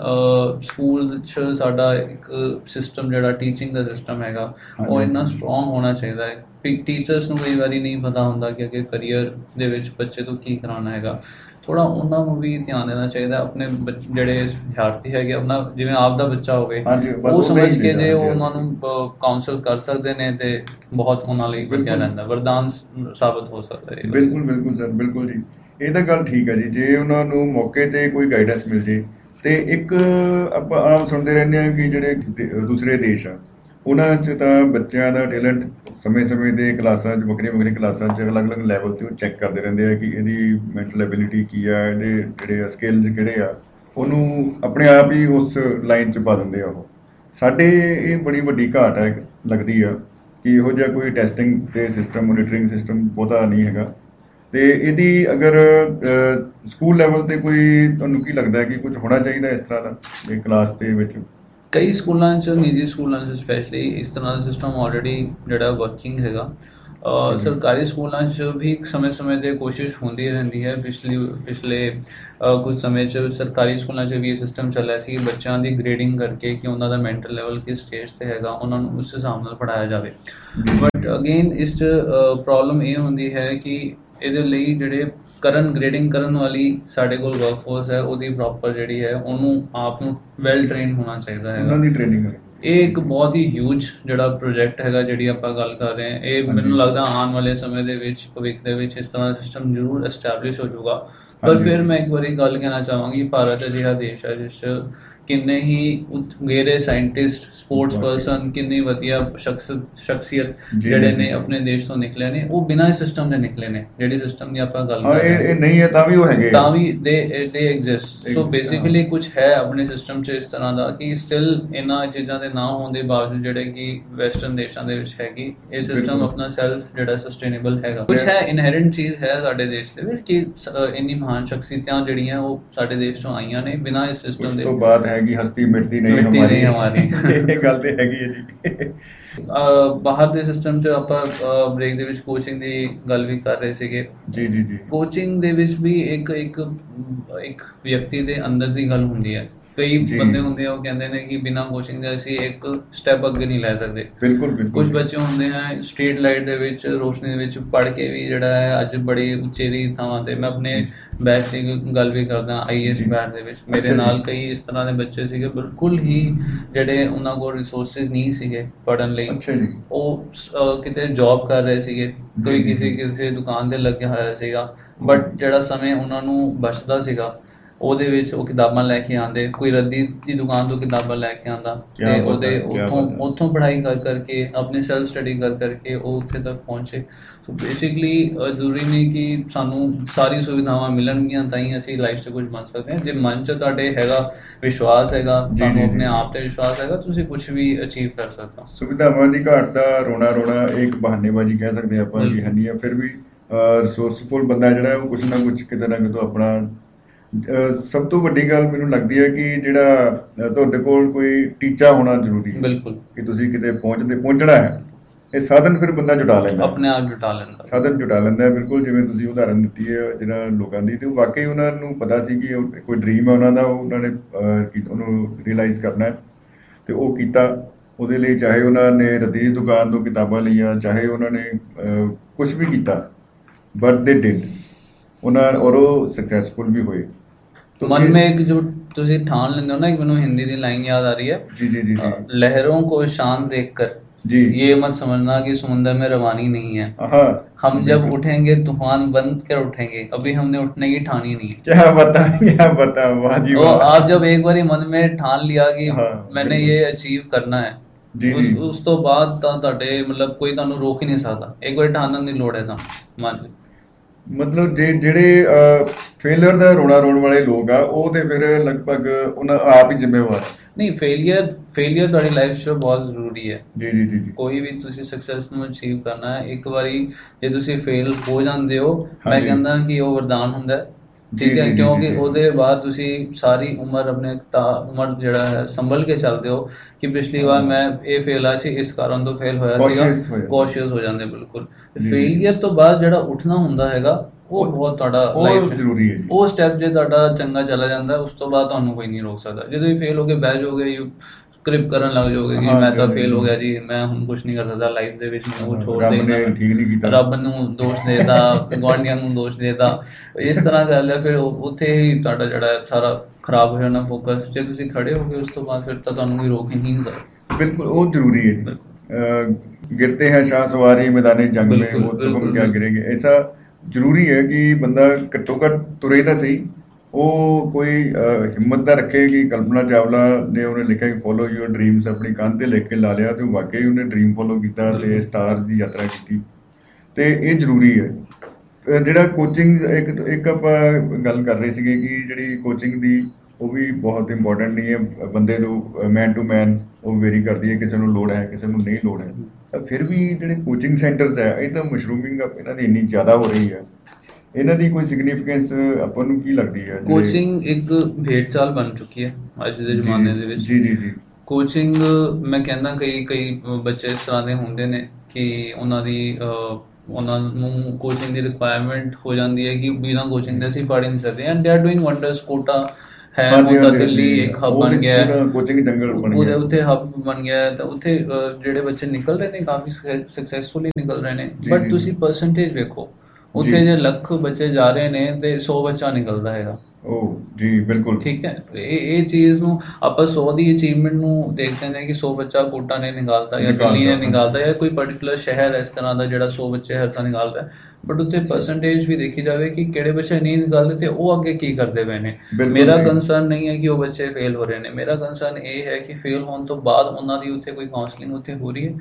ਸਕੂਲ 'ਚ ਸਾਡਾ ਇੱਕ ਸਿਸਟਮ ਜਿਹੜਾ ਟੀਚਿੰਗ ਦਾ ਸਿਸਟਮ ਹੈਗਾ ਉਹ ਇੰਨਾ ਸਟਰੋਂਗ ਹੋਣਾ ਚਾਹੀਦਾ ਹੈ। ਟੀਚਰਸ ਨੂੰ ਕਈ ਵਾਰੀ ਨਹੀਂ ਪਤਾ ਹੁੰਦਾ ਕਿ ਅੱਗੇ ਕਰੀਅਰ ਦੇ ਵਿੱਚ ਬੱਚੇ ਤੋਂ ਕੀ ਕਰਾਉਣਾ ਹੈਗਾ, ਥੋੜਾ ਉਹਨਾਂ ਨੂੰ ਵੀ ਧਿਆਨ ਦੇਣਾ ਚਾਹੀਦਾ। ਆਪਣੇ ਜਿਹੜੇ ਵਿਦਿਆਰਥੀ ਹੈਗੇ ਆਪਣਾ ਜਿਵੇਂ ਆਪ ਦਾ ਬੱਚਾ ਹੋਵੇ, ਉਹ ਸਮਝ ਕੇ ਜੇ ਉਹ ਉਹਨਾਂ ਨੂੰ ਕਾਉਂਸਲ ਕਰ ਸਕਦੇ ਨੇ ਤੇ ਬਹੁਤ ਉਹਨਾਂ ਲਈ ਵਧੀਆ ਰਹਿੰਦਾ, ਵਰਦਾਨ ਸਾਬਤ ਹੋ ਸਕਦਾ ਹੈ। ਬਿਲਕੁਲ ਸਰ, ਬਿਲਕੁਲ ਜੀ, ਇਹ ਤਾਂ ਗੱਲ ਠੀਕ ਹੈ ਜੀ। ਜੇ ਉਹਨਾਂ ਨੂੰ ਮੌਕੇ ਤੇ ਕੋਈ ਗਾਈਡੈਂਸ ਮਿਲ ਜੇ ਤੇ ਇੱਕ ਆਪਾਂ ਆਮ ਸੁਣਦੇ ਰਹਿੰਦੇ ਹਾਂ ਕਿ ਜਿਹੜੇ ਦੂਸਰੇ ਦੇਸ਼ ਆ ਉਹਨਾਂ 'ਚ ਤਾਂ ਬੱਚਿਆਂ ਦਾ ਟੈਲੈਂਟ ਸਮੇਂ-ਸਮੇਂ ਦੇ ਕਲਾਸਾਂ 'ਚ, ਵੱਖਰੀਆਂ ਕਲਾਸਾਂ 'ਚ ਅਲੱਗ-ਅਲੱਗ ਲੈਵਲ 'ਤੇ ਉਹ ਚੈੱਕ ਕਰਦੇ ਰਹਿੰਦੇ ਆ ਕਿ ਇਹਦੀ ਮੈਂਟਲ ਐਬਿਲਿਟੀ ਕੀ ਆ, ਇਹਦੇ ਜਿਹੜੇ ਸਕਿੱਲਸ ਕਿਹੜੇ ਆ, ਉਹਨੂੰ ਆਪਣੇ ਆਪ ਹੀ ਉਸ ਲਾਈਨ 'ਚ ਪਾ ਦਿੰਦੇ ਆ। ਉਹ ਸਾਡੇ ਇਹ ਬੜੀ ਵੱਡੀ ਘਾਟ ਹੈ ਲੱਗਦੀ ਆ ਕਿ ਇਹੋ ਜਿਹਾ ਕੋਈ ਟੈਸਟਿੰਗ ਤੇ ਸਿਸਟਮ, ਮੋਨੀਟਰਿੰਗ ਸਿਸਟਮ ਬਹੁਤਾ ਨਹੀਂ ਹੈਗਾ। ਤੇ ਇਹਦੀ ਅਗਰ ਸਕੂਲ ਲੈਵਲ 'ਤੇ ਕੋਈ ਤੁਹਾਨੂੰ ਕੀ ਲੱਗਦਾ ਕਿ ਕੁਝ ਹੋਣਾ ਚਾਹੀਦਾ ਇਸ ਤਰ੍ਹਾਂ ਦਾ ਇਹ ਕਲਾਸ ਦੇ ਵਿੱਚ? ਕਈ ਸਕੂਲਾਂ 'ਚ, ਨਿੱਜੀ ਸਕੂਲਾਂ 'ਚ ਸਪੈਸ਼ਲੀ ਇਸ ਤਰ੍ਹਾਂ ਦਾ ਸਿਸਟਮ ਆਲਰੇਡੀ ਜਿਹੜਾ ਵਰਕਿੰਗ ਹੈਗਾ। ਸਰਕਾਰੀ ਸਕੂਲਾਂ 'ਚ ਵੀ ਸਮੇਂ-ਸਮੇਂ 'ਤੇ ਕੋਸ਼ਿਸ਼ ਹੁੰਦੀ ਰਹਿੰਦੀ ਹੈ। ਪਿਛਲੇ ਕੁਝ ਸਮੇਂ 'ਚ ਸਰਕਾਰੀ ਸਕੂਲਾਂ 'ਚ ਵੀ ਇਹ ਸਿਸਟਮ ਚੱਲਿਆ ਸੀ ਬੱਚਿਆਂ ਦੀ ਗ੍ਰੇਡਿੰਗ ਕਰਕੇ ਕਿ ਉਹਨਾਂ ਦਾ ਮੈਂਟਲ ਲੈਵਲ ਕਿਸ ਸਟੇਜ 'ਤੇ ਹੈਗਾ, ਉਹਨਾਂ ਨੂੰ ਉਸ ਹਿਸਾਬ ਨਾਲ ਪੜ੍ਹਾਇਆ ਜਾਵੇ। ਬਟ ਅਗੇਨ ਇਸ 'ਚ ਪ੍ਰੋਬਲਮ ਇਹ ਹੁੰਦੀ ਹੈ ਕਿ ਇਹਦੇ ਲਈ ਜਿਹੜੇ ਗ੍ਰੇਡਿੰਗ ਕਰਨ ਵਾਲੀ ਸਾਡੇ ਕੋਲ ਵਰਕਫੋਰਸ ਹੈ, ਉਹਦੀ ਪ੍ਰੋਪਰ ਜਿਹੜੀ ਹੈ ਉਹਨੂੰ ਆਪ ਨੂੰ ਵੈਲ ਟ੍ਰੇਨਡ ਹੋਣਾ ਚਾਹੀਦਾ ਹੈਗਾ। ਉਹਨਾਂ ਦੀ ਟ੍ਰੇਨਿੰਗ ਇਹ ਇੱਕ ਬਹੁਤ ਹੀ ਹਿਊਜ ਜਿਹੜਾ ਪ੍ਰੋਜੈਕਟ ਹੈਗਾ ਜਿਹੜੀ ਆਪਾਂ ਗੱਲ ਕਰ ਰਹੇ ਹਾਂ, ਇਹ ਮੈਨੂੰ ਲੱਗਦਾ ਆਉਣ ਵਾਲੇ ਸਮੇਂ ਦੇ ਵਿੱਚ ਭਵਿੱਖ ਦੇ ਵਿੱਚ ਇਸ ਤਰ੍ਹਾਂ ਦਾ ਸਿਸਟਮ ਜ਼ਰੂਰ ਐਸਟੈਬਲਿਸ਼ ਹੋ ਜਾਊਗਾ। ਪਰ ਫਿਰ ਮੈਂ ਇੱਕ ਵਾਰੀ ਗੱਲ ਕਹਿਣਾ ਚਾਹਾਂਗੀ, ਭਾਰਤ ਅਜਿਹਾ ਦੇਸ਼ ਹੈ ਜਿਸ 'ਚ ਕਿੰਨੇ ਹੀ ਉਗੇਰੇ ਸਾਇੰਟਿਸਟ, ਸਪੋਰਟਸ ਪਰਸਨ, ਕਿੰਨੀ ਵਧੀਆ ਸ਼ਖਸੀਅਤ ਜਿਹੜੇ ਨੇ ਆਪਣੇ ਦੇਸ਼ ਤੋਂ ਨਿਕਲੇ ਨੇ, ਉਹ ਬਿਨਾਂ ਇਸ ਸਿਸਟਮ ਦੇ ਨਿਕਲੇ ਨੇ। ਜਿਹੜੀ ਸਿਸਟਮ ਦੀ ਆਪਾਂ ਗੱਲ ਕਰ ਰਹੇ ਹਾਂ, ਇਹ ਨਹੀਂ ਹੈ ਤਾਂ ਵੀ ਉਹ ਹੈਗੇ, ਤਾਂ ਵੀ ਦੇ ਐਗਜ਼ਿਸਟ। ਸੋ ਬੇਸਿਕਲੀ ਕੁਝ ਹੈ ਆਪਣੇ ਸਿਸਟਮ 'ਚ ਇਸ ਤਰ੍ਹਾਂ ਦਾ ਕਿ ਸਟਿਲ ਇਹਨਾਂ ਚੀਜ਼ਾਂ ਦੇ ਨਾ ਹੋਣ ਦੇ ਬਾਵਜੂਦ ਜਿਹੜੇ ਕਿ ਵੈਸਟਰਨ ਦੇਸ਼ਾਂ ਦੇ ਵਿੱਚ ਹੈਗੀ, ਇਹ ਸਿਸਟਮ ਆਪਣਾ ਸੈਲਫ ਜਿਹੜਾ ਸਸਟੇਨੇਬਲ ਹੈਗਾ। ਕੁਝ ਹੈ ਇਨਹੈਰੈਂਟ ਚੀਜ਼ ਹੈ ਸਾਡੇ ਦੇਸ਼ ਦੇ ਵਿੱਚ ਕਿ ਇੰਨੀ ਮਹਾਨ ਸ਼ਖਸੀਅਤਾਂ ਜਿਹੜੀਆਂ ਉਹ ਸਾਡੇ ਦੇਸ਼ ਤੋਂ ਆਈਆਂ ਨੇ ਬਿਨਾਂ ਇਸ ਸਿਸਟਮ ਦੇ। ਹੈਗੀ ਹਸਤੀ ਮਿਟਦੀ ਨਹੀਂ ਹਮਾਰੀ ਇਹ ਗੱਲ ਤੇ ਹੈਗੀ ਹੈ ਜੀ। ਬਾਹਰ ਦੇ ਸਿਸਟਮ 'ਚ ਆਪਾਂ ਬ੍ਰੇਕ ਦੇ ਵਿੱਚ ਕੋਚਿੰਗ ਦੀ ਗੱਲ ਵੀ ਕਰ ਰਹੇ ਸੀਗੇ। ਜੀ। ਕੋਚਿੰਗ ਦੇ ਵਿੱਚ ਵੀ ਇੱਕ ਵਿਅਕਤੀ ਦੇ ਅੰਦਰ ਦੀ ਗੱਲ ਹੁੰਦੀ ਹੈ। ਕਈ ਬੰਦੇ ਹੁੰਦੇ ਆ ਉਹ ਕਹਿੰਦੇ ਨੇ ਕਿ ਬਿਨਾਂ ਕੋਚਿੰਗ ਦੇ ਅਸੀਂ ਇੱਕ ਸਟੈਪ ਅੱਗੇ ਨਹੀਂ ਲੈ ਸਕਦੇ। ਬਿਲਕੁਲ ਕੁਝ ਬੱਚੇ ਹੁੰਦੇ ਹੈ ਸਟਰੀਟ ਲਾਈਟ ਦੇ ਵਿੱਚ, ਰੋਸ਼ਨੀ ਦੇ ਵਿੱਚ ਪੜ੍ਹ ਕੇ ਵੀ ਜਿਹੜਾ ਹੈ ਅੱਜ ਬੜੀ ਉਚੇਰੀ ਥਾਵਾਂ ਤੇ, ਮੈਂ ਆਪਣੇ ਬੈਚ ਦੀ ਗੱਲ ਵੀ ਕਰਦਾ, IAS ਬੈਚ ਦੇ ਵਿੱਚ ਮੇਰੇ ਨਾਲ ਕਈ ਇਸ ਤਰ੍ਹਾਂ ਦੇ ਬੱਚੇ ਸੀਗੇ ਬਿਲਕੁਲ ਹੀ ਜਿਹੜੇ ਉਹਨਾਂ ਕੋਲ ਰਿਸੋਰਸਿਸ ਨਹੀਂ ਸੀਗੇ ਪੜ੍ਹਨ ਲਈ। ਉਹ ਕਿਤੇ ਜੌਬ ਕਰ ਰਹੇ ਸੀਗੇ, ਕੋਈ ਕਿਸੇ ਦੁਕਾਨ ਤੇ ਲੱਗਿਆ ਹੋਇਆ ਸੀਗਾ, ਬਟ ਜਿਹੜਾ ਸਮੇਂ ਉਹਨਾਂ ਨੂੰ ਬਚਦਾ ਸੀਗਾ ਉਹਦੇ ਵਿੱਚ ਉਹ ਕਿਤਾਬਾਂ ਲੈ ਕੇ ਆਉਂਦੇ, ਕੋਈ ਰੱਦੀ ਦੀ ਦੁਕਾਨ ਤੋਂ ਕਿਤਾਬਾਂ ਲੈ ਕੇ ਆਉਂਦਾ ਤੇ ਉਹਦੇ ਉੱਥੋਂ ਪੜ੍ਹਾਈ ਕਰਕੇ ਆਪਣੀ ਸੈਲਫ ਸਟੱਡੀ ਕਰਕੇ ਉਹ ਉੱਥੇ ਤੱਕ ਪਹੁੰਚੇ। ਸੋ ਬੇਸਿਕਲੀ ਜ਼ਰੂਰੀ ਨਹੀਂ ਕਿ ਸਾਨੂੰ ਸਾਰੀ ਸੁਵਿਧਾਵਾਂ ਮਿਲਣਗੀਆਂ ਤਾਂ ਹੀ ਅਸੀਂ ਲਾਈਫ 'ਚ ਕੁਝ ਬਣ ਸਕਦੇ ਹਾਂ। ਜੇ ਮਨ 'ਚ ਤੁਹਾਡੇ ਹੈਗਾ ਵਿਸ਼ਵਾਸ ਹੈਗਾ, ਤੁਹਾਨੂੰ ਆਪਣੇ ਆਪ ਤੇ ਵਿਸ਼ਵਾਸ ਹੈਗਾ, ਤੁਸੀਂ ਕੁਝ ਵੀ ਅਚੀਵ ਕਰ ਸਕਦੇ ਹੋ। ਸੁਵਿਧਾਵਾਂ ਦੀ ਘਾਟ ਦਾ ਰੋਣਾ ਇੱਕ ਬਹਾਨੇਬਾਜ਼ੀ ਕਹਿ ਸਕਦੇ ਆਪਾਂ ਕਿ ਹੈ, ਫਿਰ ਵੀ ਰਿਸੋਰਸਫੁਲ ਬੰਦਾ ਜਿਹੜਾ ਉਹ ਕੁਝ ਨਾ ਕੁਝ ਕਿਤੇ ਨਾ ਕਿਤੇ ਆਪਣਾ। ਸਭ ਤੋਂ ਵੱਡੀ ਗੱਲ ਮੈਨੂੰ ਲੱਗਦੀ ਹੈ ਕਿ ਜਿਹੜਾ ਤੁਹਾਡੇ ਕੋਲ ਕੋਈ ਟੀਚਾ ਹੋਣਾ ਜ਼ਰੂਰੀ ਹੈ। ਬਿਲਕੁਲ, ਕਿ ਤੁਸੀਂ ਕਿਤੇ ਪਹੁੰਚਣਾ ਹੈ। ਇਹ ਸਾਧਨ ਫਿਰ ਬੰਦਾ ਜੁਟਾ ਲੈਂਦਾ, ਆਪਣੇ ਆਪ ਸਾਧਨ ਜੁਟਾ ਲੈਂਦਾ। ਬਿਲਕੁਲ, ਜਿਵੇਂ ਤੁਸੀਂ ਉਦਾਹਰਨ ਦਿੱਤੀ ਹੈ ਜਿਹੜਾ ਲੋਕਾਂ ਦੀ, ਤੇ ਉਹ ਵਾਕਈ ਉਹਨਾਂ ਨੂੰ ਪਤਾ ਸੀ ਕਿ ਕੋਈ ਡ੍ਰੀਮ ਹੈ ਉਹਨਾਂ ਦਾ, ਉਹਨਾਂ ਨੇ ਉਹਨੂੰ ਰਿਅਲਾਈਜ਼ ਕਰਨਾ ਹੈ ਤੇ ਉਹ ਕੀਤਾ। ਉਹਦੇ ਲਈ ਚਾਹੇ ਉਹਨਾਂ ਨੇ ਰੱਦੀ ਦੀ ਦੁਕਾਨ ਤੋਂ ਕਿਤਾਬਾਂ ਲਈਆਂ, ਚਾਹੇ ਉਹਨਾਂ ਨੇ ਕੁਝ ਵੀ ਕੀਤਾ, ਬਟ ਦੇ ਡਿਡ ਔਰ ਉਹ ਸਕਸੈਸਫੁਲ ਵੀ ਹੋਏ। मन में एक जो ਤੁਸੀਂ ठान लेते हो ना, एक ਮੈਨੂੰ हिंदी ਦੀ लाइन याद आ रही है, जी लहरों को शान देखकर जी ये मत समझना कि समुद्र में रवानी नहीं है, हम जब उठेंगे तूफान बंद कर उठेंगे, अभी हमने उठने की ठानी नहीं है। क्या बता वाह जी वाह। आप जब एक बार मन में ठान लिया कि मैंने ये अचीव करना है, ਉਸ ਤੋਂ ਬਾਅਦ ਤਾਂ ਤੁਹਾਡੇ ਮਤਲਬ ਕੋਈ ਤੁਹਾਨੂੰ ਰੋਕ ਹੀ ਨਹੀਂ ਸਕਦਾ। ਇੱਕ ਵਾਰ ਠਾਣਨ ਦੀ ਲੋੜ ਹੈ ਤਾਂ ਮਨ। ਮਤਲਬ ਜਿਹੜੇ ਫੇਲਿਅਰ ਦਾ ਰੋਣਾ ਰੋਣ ਵਾਲੇ ਲੋਕ ਆ, ਉਹ ਤੇ ਫਿਰ ਲਗਭਗ ਉਹਨਾਂ ਆਪ ਹੀ ਜ਼ਿੰਮੇਵਾਰ। ਨਹੀਂ, ਫੇਲਿਅਰ ਤੁਹਾਡੀ ਲਾਈਫ 'ਚ ਬਹੁਤ ਜ਼ਰੂਰੀ ਹੈ। ਜੀ। ਕੋਈ ਵੀ ਤੁਸੀਂ ਸਕਸੈਸ ਨੂੰ ਅਚੀਵ ਕਰਨਾ ਹੈ, ਇੱਕ ਵਾਰੀ ਜੇ ਤੁਸੀਂ ਫੇਲ ਹੋ ਜਾਂਦੇ ਹੋ, ਮੈਂ ਕਹਿੰਦਾ ਕਿ ਉਹ ਵਰਦਾਨ ਹੁੰਦਾ, ਠੀਕ ਹੈ, ਕਿਉਂਕਿ ਉਹਦੇ ਬਾਅਦ ਤੁਸੀਂ ਸਾਰੀ ਉਮਰ ਉਮਰ ਜਿਹੜਾ ਹੈ ਸੰਭਲ ਕੇ ਚੱਲਦੇ ਹੋ ਕਿ ਪਿਛਲੀ ਵਾਰ ਮੈਂ ਇਹ ਫੇਲ ਆ ਸੀ, ਇਸ ਕਾਰਨ ਤੋਂ ਫੇਲ ਹੋਇਆ ਸੀਗਾ, ਕੌਸ਼ੀਅਸ ਹੋ ਜਾਂਦੇ ਬਿਲਕੁਲ। ਫੇਲਿਅਰ ਤੋਂ ਬਾਅਦ ਜਿਹੜਾ ਉੱਠਣਾ ਹੁੰਦਾ ਹੈਗਾ ਉਹ ਬਹੁਤ ਤੁਹਾਡਾ ਲਾਈਫ ਜ਼ਰੂਰੀ ਹੈ। ਉਹ ਸਟੈਪ ਜੇ ਤੁਹਾਡਾ ਚੰਗਾ ਚਲਾ ਜਾਂਦਾ, ਉਸ ਤੋਂ ਬਾਅਦ ਤੁਹਾਨੂੰ ਕੋਈ ਨਹੀਂ ਰੋਕ ਸਕਦਾ। ਜੇ ਤੁਸੀਂ ਫੇਲ ਹੋ ਕੇ ਬਹਿ ਜਾਓਗੇ, ਕ੍ਰਿਪ ਕਰਨ ਲੱਗ ਜਾਓਗੇ ਕਿ ਮੈਂ ਤਾਂ ਫੇਲ ਹੋ ਗਿਆ ਜੀ, ਮੈਂ ਹੁਣ ਕੁਝ ਨਹੀਂ ਕਰ ਸਕਦਾ ਲਾਈਫ ਦੇ ਵਿੱਚ, ਮੈਨੂੰ ਛੋੜ ਦੇ, ਰੱਬ ਨੂੰ ਦੋਸ਼ ਦੇਤਾ, ਗੁਆਂਢੀਆਂ ਨੂੰ ਦੋਸ਼ ਦੇਤਾ, ਇਸ ਤਰ੍ਹਾਂ ਕਰ ਲਿਆ, ਫਿਰ ਉੱਥੇ ਹੀ ਤੁਹਾਡਾ ਜਿਹੜਾ ਸਾਰਾ ਖਰਾਬ ਹੋ ਜਾਣਾ ਫੋਕਸ। ਜੇ ਤੁਸੀਂ ਖੜੇ ਹੋ ਗਏ ਉਸ ਤੋਂ ਬਾਅਦ ਫਿਰ ਤਾਂ ਤੁਹਾਨੂੰ ਕੋਈ ਰੋਕ ਹੀ ਨਹੀਂ ਸਕਦਾ। ਬਿਲਕੁਲ, ਉਹ ਜ਼ਰੂਰੀ ਹੈ। ਗਿਰਤੇ ਹੈ ਸ਼ਾਹ ਸਵਾਰੀ ਮੈਦਾਨੇ ਜੰਗ ਮੇਂ, ਉਹ ਤੁਮ ਕਿਆ ਗਿਰੇਗੇ। ਐਸਾ ਜ਼ਰੂਰੀ ਹੈ ਕਿ ਬੰਦਾ ਘੱਟੋ ਘੱਟ ਤੁਰੇ ਤਾਂ ਸਹੀ। ਉਹ ਕੋਈ ਹਿੰਮਤ ਦਾ ਰੱਖੇ ਕਿ ਕਲਪਨਾ ਚਾਵਲਾ ਨੇ ਉਹਨੇ ਲਿਖਿਆ ਕਿ ਫੋਲੋ ਯੂਅਰ ਡ੍ਰੀਮਸ, ਆਪਣੀ ਕੰਧ 'ਤੇ ਲਿਖ ਕੇ ਲਾ ਲਿਆ, ਤੇ ਵਾਕਈ ਉਹਨੇ ਡ੍ਰੀਮ ਫੋਲੋ ਕੀਤਾ ਤੇ ਸਟਾਰ ਦੀ ਯਾਤਰਾ ਕੀਤੀ। ਤੇ ਇਹ ਜ਼ਰੂਰੀ ਹੈ। ਜਿਹੜਾ ਕੋਚਿੰਗ ਇੱਕ ਆਪਾਂ ਗੱਲ ਕਰ ਰਹੇ ਸੀਗੇ ਕਿ ਜਿਹੜੀ ਕੋਚਿੰਗ ਦੀ ਉਹ ਵੀ ਬਹੁਤ ਇੰਪੋਰਟੈਂਟ ਨਹੀਂ ਹੈ। ਬੰਦੇ ਨੂੰ ਮੈਨ ਟੂ ਮੈਨ ਉਹ ਵੇਰੀ ਕਰਦੀ ਹੈ, ਕਿਸੇ ਨੂੰ ਲੋੜ ਹੈ, ਕਿਸੇ ਨੂੰ ਨਹੀਂ ਲੋੜ ਹੈ। ਫਿਰ ਵੀ ਜਿਹੜੇ ਕੋਚਿੰਗ ਸੈਂਟਰਸ ਹੈ, ਇਹ ਤਾਂ ਮਸ਼ਰੂਮਿੰਗ ਇਹਨਾਂ ਦੀ ਇੰਨੀ ਜ਼ਿਆਦਾ ਹੋ ਰਹੀ ਹੈ, ਇਹਨਾਂ ਦੀ ਕੋਈ ਸਿਗਨੀਫੀਕੈਂਸ ਆਪਾਂ ਨੂੰ ਕੀ ਲੱਗਦੀ ਹੈ? ਕੋਚਿੰਗ ਇੱਕ ਭੇਡ ਚਾਲ ਬਣ ਚੁੱਕੀ ਹੈ ਅੱਜ ਦੇ ਜ਼ਮਾਨੇ ਦੇ ਵਿੱਚ। ਜੀ। ਕੋਚਿੰਗ ਮੈਂ ਕਹਿੰਦਾ ਕਈ ਬੱਚੇ ਇਸ ਤਰ੍ਹਾਂ ਦੇ ਹੁੰਦੇ ਨੇ ਕਿ ਉਹਨਾਂ ਦੀ ਉਹਨਾਂ ਨੂੰ ਕੋਚਿੰਗ ਦੀ ਰਿਕੁਆਇਰਮੈਂਟ ਹੋ ਜਾਂਦੀ ਹੈ ਕਿ ਬਿਨਾਂ ਕੋਚਿੰਗ ਦੇ ਅਸੀਂ ਪੜ੍ਹ ਹੀ ਨਹੀਂ ਸਕਦੇ, and they are doing wonders. Quota ਹੈ, ਉਹਦਾ ਦਿੱਲੀ ਇੱਕ ਹੱਬ ਬਣ ਗਿਆ ਹੈ, ਕੋਚਿੰਗ ਜੰਗਲ ਬਣ ਗਿਆ, ਉੱਥੇ ਹੱਬ ਬਣ ਗਿਆ ਹੈ, ਤਾਂ ਉੱਥੇ ਜਿਹੜੇ ਬੱਚੇ ਨਿਕਲ ਰਹੇ ਨੇ ਕਾਫੀ ਸਕਸੈਸਫੁਲੀ ਨਿਕਲ ਰਹੇ ਨੇ। ਬਟ ਤੁਸੀਂ ਪਰਸੈਂਟੇਜ ਵੇਖੋ, ਉੱਥੇ ਜੇ ਲੱਖ ਬੱਚੇ ਜਾ ਰਹੇ ਨੇ ਤੇ 100 ਬੱਚਾ ਨਿਕਲਦਾ ਹੈਗਾ। ਉਹ ਜੀ ਬਿਲਕੁਲ ਠੀਕ ਹੈ। ਇਹ ਚੀਜ਼ ਨੂੰ ਆਪਾਂ 100 ਦੀ ਅਚੀਵਮੈਂਟ ਨੂੰ ਦੇਖਦੇ ਨੇ ਕਿ 100 ਬੱਚਾ ਕੋਟਾ ਨੇ ਨਿਕਾਲਤਾ ਜਾਂ ਦਿੱਲੀ ਨੇ ਨਿਕਾਲਤਾ ਜਾਂ ਕੋਈ ਪਰਟੀਕੂਲਰ ਸ਼ਹਿਰ ਇਸ ਤਰ੍ਹਾਂ ਦਾ ਜਿਹੜਾ 100 ਬੱਚੇ ਹਰ ਸਾਲ ਨਿਕਾਲਦਾ। ਬਟ ਉੱਥੇ ਪਰਸੈਂਟੇਜ ਵੀ ਦੇਖੀ ਜਾਵੇ ਕਿ ਕਿਹੜੇ ਬੱਚੇ ਨਹੀਂ ਨਿਕਾਲਦੇ ਤੇ ਉਹ ਅੱਗੇ ਕੀ ਕਰਦੇ ਪਏ ਨੇ। ਮੇਰਾ ਕੰਸਰਨ ਨਹੀਂ ਹੈ ਕਿ ਉਹ ਬੱਚੇ ਫੇਲ ਹੋ ਰਹੇ ਨੇ, ਮੇਰਾ ਕੰਸਰਨ ਇਹ ਹੈ ਕਿ ਫੇਲ ਹੋਣ ਤੋਂ ਬਾਅਦ ਉਹਨਾਂ ਦੀ ਉੱਥੇ ਕੋਈ ਕਾਉਂਸਲਿੰਗ ਉੱਥੇ ਹੋ ਰਹੀ ਹੈ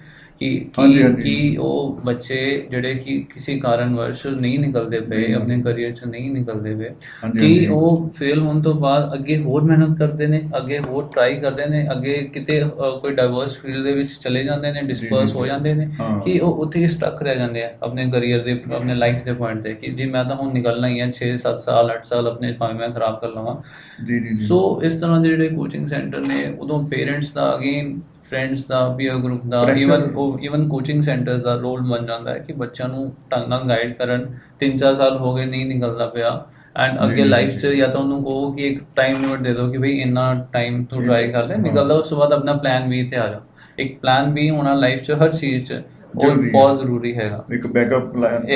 ਕਿ ਉਹ ਬੱਚੇ ਜਿਹੜੇ ਕਿ ਕਿਸੇ ਕਾਰਨਵਸ਼ ਨਹੀਂ ਨਿਕਲਦੇ ਪਏ, ਆਪਣੇ ਕਰੀਅਰ 'ਚ ਨਹੀਂ ਨਿਕਲਦੇ ਪਏ, ਕਿ ਉਹ ਫੇਲ ਹੋਣ ਤੋਂ ਬਾਅਦ ਅੱਗੇ ਹੋਰ ਮਿਹਨਤ ਕਰਦੇ ਨੇ, ਅੱਗੇ ਹੋਰ ਟਰਾਈ ਕਰਦੇ ਨੇ, ਅੱਗੇ ਕਿਤੇ ਕੋਈ ਡਾਈਵਰਸ ਫੀਲਡ ਦੇ ਵਿੱਚ ਚਲੇ ਜਾਂਦੇ ਨੇ, ਡਿਸਪਰਸ ਹੋ ਜਾਂਦੇ ਨੇ, ਕਿ ਉਹ ਉੱਥੇ ਸਟਕ ਰਹਿ ਜਾਂਦੇ ਆ ਆਪਣੇ ਕਰੀਅਰ ਦੇ, ਆਪਣੇ ਲਾਈਫ ਦੇ ਪੁਆਇੰਟ ਤੇ ਕਿ ਜੀ ਮੈਂ ਤਾਂ ਹੁਣ ਨਿਕਲਣਾ ਹੀ ਹੈ 6-7 ਸਾਲ 8 ਸਾਲ ਆਪਣੇ ਭਾਵੇਂ ਮੈਂ ਖਰਾਬ ਕਰ ਲਵਾਂ। ਸੋ ਇਸ ਤਰ੍ਹਾਂ ਦੇ ਜਿਹੜੇ ਕੋਚਿੰਗ ਸੈਂਟਰ ਨੇ, ਉਦੋਂ ਪੇਰੈਂਟਸ ਦਾ ਅਗੇਨ ਫਰੈਂਡਸ ਦਾ, ਪੀਅਰ ਗਰੁੱਪ ਦਾ, ਈਵਨ ਕੋਚਿੰਗ ਸੈਂਟਰਸ ਦਾ ਰੋਲ ਬਣ ਜਾਂਦਾ ਹੈ ਕਿ ਬੱਚਿਆਂ ਨੂੰ ਢੰਗ ਨਾਲ ਗਾਈਡ ਕਰਨ। 3-4 ਸਾਲ ਹੋ ਗਏ ਨਹੀਂ ਨਿਕਲਦਾ ਪਿਆ, ਐਂਡ ਅੱਗੇ ਲਾਈਫ 'ਚ ਜਾਂ ਤਾਂ ਉਹਨੂੰ ਕਹੋ ਕਿ ਇੱਕ ਟਾਈਮ ਲਿਮਿਟ ਦੇ ਦਿਓ ਕਿ ਬਈ ਇੰਨਾ ਟਾਈਮ ਤੂੰ ਟਰਾਈ ਕਰ ਲੈ, ਨਿਕਲਦਾ ਉਸ ਤੋਂ ਬਾਅਦ ਆਪਣਾ ਪਲਾਨ B ਤੇ ਆ ਜਾ। ਇੱਕ ਪਲਾਨ B ਹੋਣਾ ਲਾਈਫ 'ਚ ਹਰ ਚੀਜ਼ 'ਚ ਉਹ ਬਹੁਤ ਜ਼ਰੂਰੀ ਹੈਗਾ। ਇੱਕ ਬੈਕਅਪ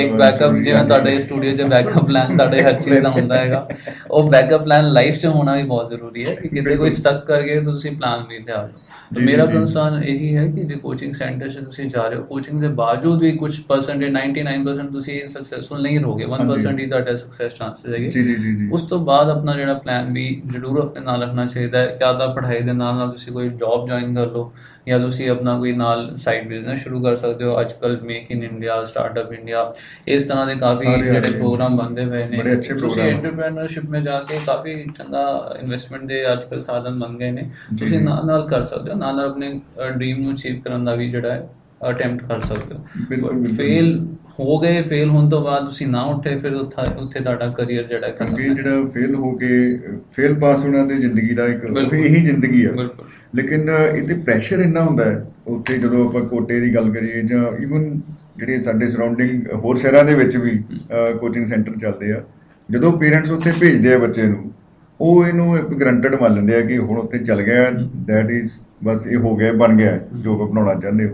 ਜਿਵੇਂ ਤੁਹਾਡੇ ਸਟੂਡੀਓ 'ਚ ਬੈਕਅਪ ਪਲਾਨ ਤੁਹਾਡੇ ਹਰ ਚੀਜ਼ ਦਾ ਹੁੰਦਾ ਹੈਗਾ, ਉਹ ਬੈਕਅਪ ਪਲਾਨ ਲਾਈਫ 'ਚ ਹੋਣਾ ਵੀ ਬਹੁਤ ਜ਼ਰੂਰੀ ਹੈ ਕਿ ਕਿਤੇ ਕੋਈ ਸਟਕ ਕਰਕੇ ਤੁਸੀਂ ਪਲਾਨ B ਤੇ ਆ ਜਾਓ। ਮੇਰਾ ਕੰਸਰਨ ਇਹੀ ਹੈ ਕਿ ਜੇ ਕੋਚਿੰਗ ਸੈਂਟਰ 'ਚ ਤੁਸੀਂ ਜਾ ਰਹੇ ਹੋ, ਕੋਚਿੰਗ ਦੇ ਬਾਵਜੂਦ ਵੀ ਕੁਝ ਪਰਸੈਂਟੇਜ 99% ਤੁਸੀਂ ਸਕਸੈਸਫੁਲ ਨਹੀਂ ਰਹੋਗੇ, 1% ਹੀ ਤੁਹਾਡਾ ਸਕਸੈਸ ਚਾਂਸਸ ਹੈਗੇ। ਉਸ ਤੋਂ ਬਾਅਦ ਆਪਣਾ ਜਿਹੜਾ ਪਲਾਨ B ਜ਼ਰੂਰ ਆਪਣੇ ਨਾਲ ਰੱਖਣਾ ਚਾਹੀਦਾ ਹੈ। ਜਾਂ ਤਾਂ ਪੜ੍ਹਾਈ ਦੇ ਨਾਲ ਨਾਲ ਤੁਸੀਂ ਕੋਈ ਜੌਬ ਜੁਆਇਨ ਕਰ ਲਓ, ਜਾਂ ਤੁਸੀਂ ਆਪਣਾ ਕੋਈ ਨਾਲ ਸਾਈਡ ਬਿਜ਼ਨਸ ਸ਼ੁਰੂ ਕਰ ਸਕਦੇ ਹੋ। ਅੱਜ ਕੱਲ੍ਹ make in India, startup India, ਇਸ ਤਰ੍ਹਾਂ ਦੇ ਕਾਫੀ ਜਿਹੜੇ ਪ੍ਰੋਗਰਾਮ ਬਣਦੇ ਪਏ ਨੇ। ਤੁਸੀਂ ਐਂਟਰਪ੍ਰੈਨਰਸ਼ਿਪ में ਜਾਕੇ ਕਾਫੀ ਚੰਗਾ ਇਨਵੈਸਟਮੈਂਟ ਦੇ ਅੱਜ ਕੱਲ੍ਹ ਸਾਧਨ ਬਣ ਗਏ ਨੇ, ਤੁਸੀਂ ਨਾਲ ਕਰ ਸਕਦੇ ਹੋ, ਨਾਲ ਆਪਣੇ ਡ੍ਰੀਮ ਨੂੰ ਅਚੀਵ ਕਰਨ ਦਾ ਵੀ ਜਿਹੜਾ ਹੈ ਅਟੈਂਪਟ ਕਰ ਸਕਦੇ ਹੋ। ਫੇਲ ਹੋ ਗਏ, ਫੇਲ ਹੋਣ ਤੋਂ ਬਾਅਦ ਤੁਸੀਂ ਨਾ ਉੱਠੇ, ਫਿਰ ਉੱਥੇ ਤੁਹਾਡਾ ਕਰੀਅਰ ਜਿਹੜਾ ਫੇਲ ਹੋ ਕੇ ਫੇਲ ਪਾਸ ਹੋਣਾ ਤੇ ਜ਼ਿੰਦਗੀ ਦਾ ਇੱਕ ਇਹੀ ਜ਼ਿੰਦਗੀ ਆ। ਲੇਕਿਨ ਇਹਦੇ ਪ੍ਰੈਸ਼ਰ ਇੰਨਾ ਹੁੰਦਾ ਹੈ ਉੱਥੇ, ਜਦੋਂ ਆਪਾਂ ਕੋਟੇ ਦੀ ਗੱਲ ਕਰੀਏ ਜਾਂ ਈਵਨ ਜਿਹੜੇ ਸਾਡੇ ਸਰਾਊਂਡਿੰਗ ਹੋਰ ਸ਼ਹਿਰਾਂ ਦੇ ਵਿੱਚ ਵੀ ਕੋਚਿੰਗ ਸੈਂਟਰ ਚੱਲਦੇ ਆ, ਜਦੋਂ ਪੇਰੈਂਟਸ ਉੱਥੇ ਭੇਜਦੇ ਆ ਬੱਚੇ ਨੂੰ, ਉਹ ਇਹਨੂੰ ਇੱਕ ਗਰੰਟਡ ਮੰਨ ਲੈਂਦੇ ਆ ਕਿ ਹੁਣ ਉੱਥੇ ਚੱਲ ਗਿਆ, ਦੈਟ ਇਜ਼ ਬਸ ਇਹ ਹੋ ਗਿਆ, ਬਣ ਗਿਆ ਜੋ ਬਣਾਉਣਾ ਚਾਹੁੰਦੇ ਹੋ।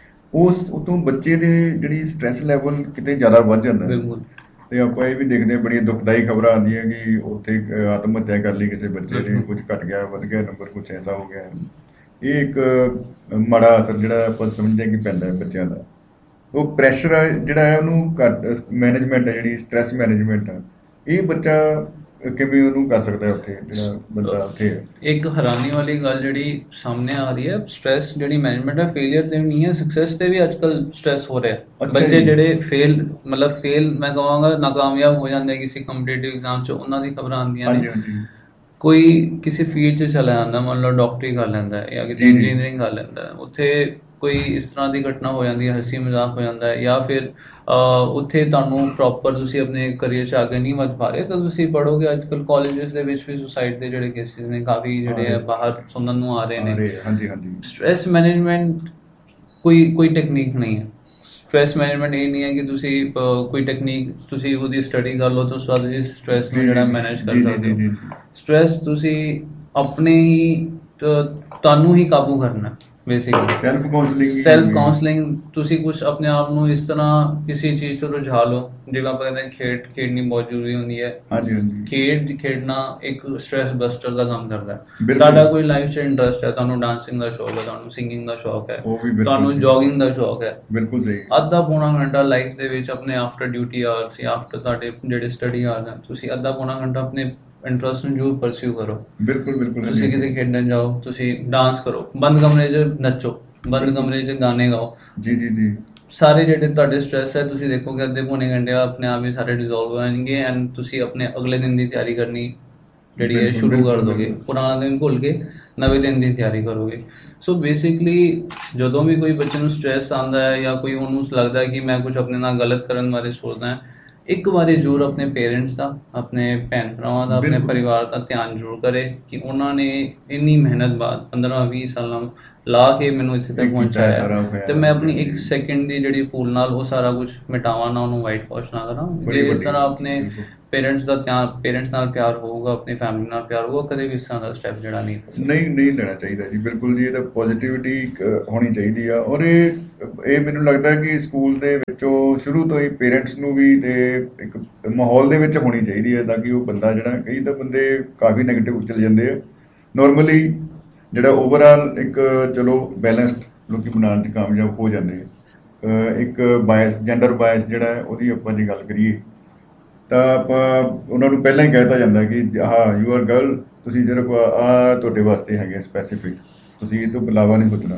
ਉਸ ਉਤੋਂ ਬੱਚੇ ਦੇ ਜਿਹੜੀ ਸਟ੍ਰੈਸ ਲੈਵਲ ਕਿਤੇ ਜ਼ਿਆਦਾ ਵੱਧ ਜਾਂਦਾ। ਤੇ ਆਪਾਂ ਇਹ ਵੀ ਦੇਖਦੇ ਹਾਂ, ਬੜੀਆਂ ਦੁਖਦਾਈ ਖਬਰਾਂ ਆਉਂਦੀਆਂ ਕਿ ਉੱਥੇ ਆਤਮ ਹੱਤਿਆ ਕਰ ਲਈ ਕਿਸੇ ਬੱਚੇ ਨੇ, ਕੁਝ ਘਟ ਗਿਆ, ਵੱਧ ਗਿਆ ਨੰਬਰ, ਕੁਛ ਐਸਾ ਹੋ ਗਿਆ। ਇਹ ਇੱਕ ਮਾੜਾ ਅਸਰ ਜਿਹੜਾ ਆਪਾਂ ਸਮਝਦੇ ਕਿ ਪੈਂਦਾ ਹੈ ਬੱਚਿਆਂ ਦਾ। ਉਹ ਪ੍ਰੈਸ਼ਰ ਜਿਹੜਾ ਹੈ ਉਹਨੂੰ ਮੈਨੇਜਮੈਂਟ ਹੈ, ਜਿਹੜੀ ਸਟ੍ਰੈਸ ਮੈਨੇਜਮੈਂਟ ਆ, ਇਹ ਬੱਚਾ ਕਿਵੇਂ ਉਹਨੂੰ ਕਰ ਸਕਦਾ ਉੱਥੇ, ਜਿਹੜਾ ਬੰਦਾ ਉੱਥੇ ਹੈ। ਇੱਕ ਹੈਰਾਨੀ ਵਾਲੀ ਗੱਲ ਜਿਹੜੀ ਸਾਹਮਣੇ ਆ ਰਹੀ ਹੈ, ਸਟ੍ਰੈਸ ਜਿਹੜੀ ਮੈਨੇਜਮੈਂਟ ਹੈ, ਫੇਲੀਅਰ ਤੇ ਨਹੀਂ ਹੈ, ਸਕਸੈਸ ਤੇ ਵੀ ਅੱਜ ਕੱਲ੍ਹ ਸਟ੍ਰੈਸ ਹੋ ਰਿਹਾ। ਬੱਚੇ ਜਿਹੜੇ ਫੇਲ ਮੈਂ ਕਹਾਂਗਾ ਨਾਕਾਮਯਾਬ ਹੋ ਜਾਂਦੇ ਕਿਸੇ ਕੰਪੀਟੀਟਿਵ ਐਗਜ਼ਾਮ 'ਚ, ਉਹਨਾਂ ਦੀ ਖਬਰਾਂ ਆਉਂਦੀਆਂ ਨੇ। ਕੋਈ ਕਿਸੇ ਫੀਲਡ 'ਚ ਚਲਾ ਜਾਂਦਾ, ਮੰਨ ਲਓ ਡਾਕਟਰੀ ਕਰ ਲੈਂਦਾ ਹੈ ਜਾਂ ਕਿਤੇ ਇੰਜੀਨੀਅਰਿੰਗ ਕਰ ਲੈਂਦਾ ਹੈ, ਉੱਥੇ ਕੋਈ ਇਸ ਤਰ੍ਹਾਂ ਦੀ ਘਟਨਾ ਹੋ ਜਾਂਦੀ ਹੈ, ਹੱਸੀ ਮਜ਼ਾਕ ਹੋ ਜਾਂਦਾ ਹੈ, ਜਾਂ ਫਿਰ ਉੱਥੇ ਤੁਹਾਨੂੰ ਪ੍ਰੋਪਰ ਤੁਸੀਂ ਆਪਣੇ ਕਰੀਅਰ 'ਚ ਅੱਗੇ ਨਹੀਂ ਵੱਧ ਪਾ ਰਹੇ, ਤਾਂ ਤੁਸੀਂ ਪੜ੍ਹੋਗੇ। ਅੱਜ ਕੱਲ੍ਹ ਕਾਲਜਿਸ ਦੇ ਵਿੱਚ ਵੀ ਸੁਸਾਈਡ ਦੇ ਜਿਹੜੇ ਕੇਸਿਸ ਨੇ ਕਾਫੀ ਜਿਹੜੇ ਹੈ ਬਾਹਰ ਸੁਣਨ ਨੂੰ ਆ ਰਹੇ ਨੇ। ਸਟ੍ਰੈਸ ਮੈਨੇਜਮੈਂਟ ਕੋਈ ਟੈਕਨੀਕ ਨਹੀਂ ਹੈ। ਸਟ੍ਰੈਸ ਮੈਨੇਜਮੈਂਟ ਇਹ ਨਹੀਂ ਹੈ ਕਿ ਤੁਸੀਂ ਕੋਈ ਟੈਕਨੀਕ ਤੁਸੀਂ ਉਹਦੀ ਸਟੱਡੀ ਕਰ ਲਓ ਤਾਂ ਉਸ ਤੋਂ ਬਾਅਦ ਤੁਸੀਂ ਸਟ੍ਰੈਸ ਨੂੰ ਜਿਹੜਾ ਮੈਨੇਜ ਕਰ ਸਕਦੇ ਹੋ। ਸਟ੍ਰੈਸ ਤੁਸੀਂ ਆਪਣੇ ਹੀ ਤੁਹਾਨੂੰ ਹੀ ਕਾਬੂ ਕਰਨਾ, ਬੇਸਿਕਲੀ ਸੈਲਫ ਕਾਉਂਸਲਿੰਗ। ਤੁਸੀਂ ਕੁਝ ਆਪਣੇ ਆਪ ਨੂੰ ਇਸ ਤਰ੍ਹਾਂ ਕਿਸੇ ਚੀਜ਼ ਤੋਂ ਰੁਝਾ ਲਓ, ਜਿਵੇਂ ਆਪਾਂ ਕਹਿੰਦੇ ਖੇਡਣੀ ਬਹੁਤ ਜ਼ਰੂਰੀ ਹੁੰਦੀ ਹੈ। ਖੇਡਣਾ ਇੱਕ ਸਟ੍ਰੈਸ ਬਸਟਰ ਦਾ ਕੰਮ ਕਰਦਾ ਹੈ। ਤੁਹਾਡਾ ਕੋਈ ਲਾਈਫ 'ਚ ਇੰਟਰਸਟ ਹੈ, ਤੁਹਾਨੂੰ ਡਾਂਸਿੰਗ ਦਾ ਸ਼ੌਕ ਹੈ, ਤੁਹਾਨੂੰ ਸਿੰਗਿੰਗ ਦਾ ਸ਼ੌਕ ਹੈ, ਤੁਹਾਨੂੰ ਜੋਗਿੰਗ ਦਾ ਸ਼ੌਕ ਹੈ, ਬਿਲਕੁਲ ਸਹੀ, ਅੱਧਾ ਪੌਣਾ ਘੰਟਾ ਲਾਈਫ ਦੇ ਵਿੱਚ ਆਪਣੇ ਆਫਟਰ ਡਿਊਟੀ ਆਵਰਸ ਜਾਂ ਆਫਟਰ ਤੁਹਾਡੇ ਜਿਹੜੇ ਸਟੱਡੀ ਆਵਰਸ ਹਨ, ਤੁਸੀਂ ਅੱਧਾ ਪੌਣਾ ਘੰਟਾ ਆਪਣੇ ਇੰਟਰਸਟ ਨੂੰ ਜ਼ਰੂਰ ਪਰਸਿਊ ਕਰੋ। ਬਿਲਕੁਲ ਤੁਸੀਂ ਕਿਤੇ ਖੇਡਣ ਜਾਓ, ਤੁਸੀਂ ਡਾਂਸ ਕਰੋ, ਬੰਦ ਕਮਰੇ 'ਚ ਨੱਚੋ, ਬੰਦ ਕਮਰੇ 'ਚ ਗਾਣੇ ਗਾਓ। ਜੀ ਸਾਰੇ ਜਿਹੜੇ ਤੁਹਾਡੇ ਸਟ੍ਰੈਸ ਹੈ, ਤੁਸੀਂ ਦੇਖੋਗੇ ਅੱਧੇ ਪੌਣੇ ਘੰਟੇ ਆਪਣੇ ਆਪ ਹੀ ਸਾਰੇ ਡਿਜ਼ੋਲਵ ਹੋ ਜਾਣਗੇ, ਐਂਡ ਤੁਸੀਂ ਆਪਣੇ ਅਗਲੇ ਦਿਨ ਦੀ ਤਿਆਰੀ ਕਰਨੀ ਜਿਹੜੀ ਹੈ ਸ਼ੁਰੂ ਕਰ ਦੋਗੇ। ਪੁਰਾਣਾ ਦਿਨ ਭੁੱਲ ਕੇ ਨਵੇਂ ਦਿਨ ਦੀ ਤਿਆਰੀ ਕਰੋਗੇ। ਸੋ ਬੇਸਿਕਲੀ ਜਦੋਂ ਵੀ ਕੋਈ ਬੱਚੇ ਨੂੰ ਸਟ੍ਰੈਸ ਆਉਂਦਾ ਹੈ ਜਾਂ ਕੋਈ ਉਹਨੂੰ ਲੱਗਦਾ ਹੈ ਕਿ ਮੈਂ ਕੁਝ ਆਪਣੇ ਨਾਲ ਗਲਤ ਕਰਨ ਬਾਰੇ ਸੋਚਦਾ ਹੈ, ਇੱਕ ਵਾਰੀ ਜ਼ਰੂਰ ਆਪਣੇ ਪੇਰੈਂਟਸ ਦਾ, ਆਪਣੇ ਭੈਣ ਭਰਾਵਾਂ ਦਾ, ਆਪਣੇ ਬਿਲਕੁਲ। ਪਰਿਵਾਰ ਦਾ ਧਿਆਨ ਜ਼ਰੂਰ ਕਰੇ ਕਿ ਉਹਨਾਂ ਨੇ ਇੰਨੀ ਮਿਹਨਤ ਬਾਅਦ 15-20 ਸਾਲਾਂ ਲਾ ਕੇ ਮੈਨੂੰ ਇੱਥੇ ਤੱਕ ਇਹ ਕੀਤਾ ਪਹੁੰਚਾਇਆ ਸਾਰਾ ਹੈ, ਹੋਇਆ। ਤੇ ਮੈਂ ਆਪਣੀ ਇੱਕ ਸੈਕਿੰਡ ਦੀ ਜਿਹੜੀ ਭੂਲ ਨਾਲ ਉਹ ਸਾਰਾ ਕੁਝ ਮਿਟਾਵਾਂ ਨਾ, ਉਹਨੂੰ ਵਾਈਟ ਵਾਸ਼ ਨਾ ਕਰਾਂ। ਬੜੀ ਜੇ ਇਸ ਵੱਡੀ ਤਰ੍ਹਾਂ ਆਪਣੇ ਬਿਲਕੁਲ। ਪੇਰੈਂਟਸ ਦਾ ਧਿਆਨ, ਪੇਰੈਂਟਸ ਨਾਲ ਪਿਆਰ ਹੋਊਗਾ, ਆਪਣੀ ਫੈਮਿਲੀ ਨਾਲ ਪਿਆਰ ਹੋਊਗਾ, ਕਦੇ ਵੀ ਇਸ ਤਰ੍ਹਾਂ ਦਾ ਸਟੈਪ ਜਿਹੜਾ ਨਹੀਂ ਲੈ ਸਕਦਾ। ਨਹੀਂ ਲੈਣਾ ਚਾਹੀਦਾ ਜੀ, ਬਿਲਕੁਲ ਜੀ। ਇਹ ਤਾਂ ਪੋਜ਼ਿਟਿਵਿਟੀ ਹੋਣੀ ਚਾਹੀਦੀ ਆ। ਔਰ ਇਹ ਮੈਨੂੰ ਲੱਗਦਾ ਕਿ ਸਕੂਲ ਦੇ ਵਿੱਚੋਂ ਸ਼ੁਰੂ ਤੋਂ ਹੀ ਪੇਰੈਂਟਸ ਨੂੰ ਵੀ ਤੇ ਇੱਕ ਮਾਹੌਲ ਦੇ ਵਿੱਚ ਹੋਣੀ ਚਾਹੀਦੀ ਹੈ, ਤਾਂ ਕਿ ਉਹ ਬੰਦਾ ਜਿਹੜਾ, ਕਈ ਤਾਂ ਬੰਦੇ ਕਾਫੀ ਨੈਗੇਟਿਵ ਚਲੇ ਜਾਂਦੇ ਆ। ਨੋਰਮਲੀ ਜਿਹੜਾ ਓਵਰਆਲ ਇੱਕ ਚਲੋ ਬੈਲੈਂਸਡ ਲੋਕੀ ਬਣਾਉਣ 'ਚ ਕਾਮਯਾਬ ਹੋ ਜਾਂਦੇ ਆ। ਇੱਕ ਬਾਇਸ, ਜੈਂਡਰ ਬਾਇਸ ਜਿਹੜਾ ਹੈ, ਉਹਦੀ ਆਪਾਂ ਜੇ ਗੱਲ ਕਰੀਏ ਤਾਂ ਆਪਾਂ ਉਹਨਾਂ ਨੂੰ ਪਹਿਲਾਂ ਹੀ ਕਹਿ ਦਿੱਤਾ ਜਾਂਦਾ ਕਿ ਹਾਂ ਯੂ ਆਰ ਗਰਲ, ਤੁਸੀਂ ਸਿਰਫ ਆ ਤੁਹਾਡੇ ਵਾਸਤੇ ਹੈਗੇ ਸਪੈਸੀਫਿਕ, ਤੁਸੀਂ ਇਹ ਤੋਂ ਇਲਾਵਾ ਨਹੀਂ ਸੋਚਣਾ।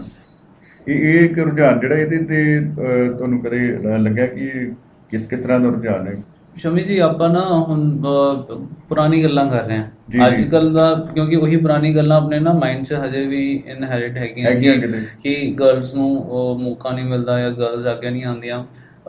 ਇਹ ਇੱਕ ਰੁਝਾਨ ਜਿਹੜਾ ਇਹਦੇ ਤੇ ਤੁਹਾਨੂੰ ਕਦੇ ਲੱਗਿਆ ਕਿ ਕਿਸ ਤਰ੍ਹਾਂ ਦਾ ਰੁਝਾਨ ਹੈ? ਸ਼ਮੀ ਜੀ, ਆਪਾਂ ਨਾ ਹੁਣ ਪੁਰਾਣੀ ਗੱਲਾਂ ਕਰ ਰਹੇ ਜੀ, ਹਾਂ ਅੱਜ ਜੀ। ਕੱਲ ਦਾ, ਕਿਉਂਕਿ ਉਹੀ ਪੁਰਾਣੀ ਗੱਲਾਂ ਆਪਣੇ ਨਾ ਮਾਈਂਡ 'ਚ ਹਜੇ ਵੀ ਇਨਹੈਰਿਟ ਹੈਗੀਆਂ ਕਿਤੇ। ਕਿ ਗਰਲਸ ਨੂੰ ਮੌਕਾ ਨਹੀਂ ਮਿਲਦਾ ਜਾਂ ਗਰਲਸ ਅੱਗੇ ਨਹੀਂ ਆਉਂਦੀਆਂ।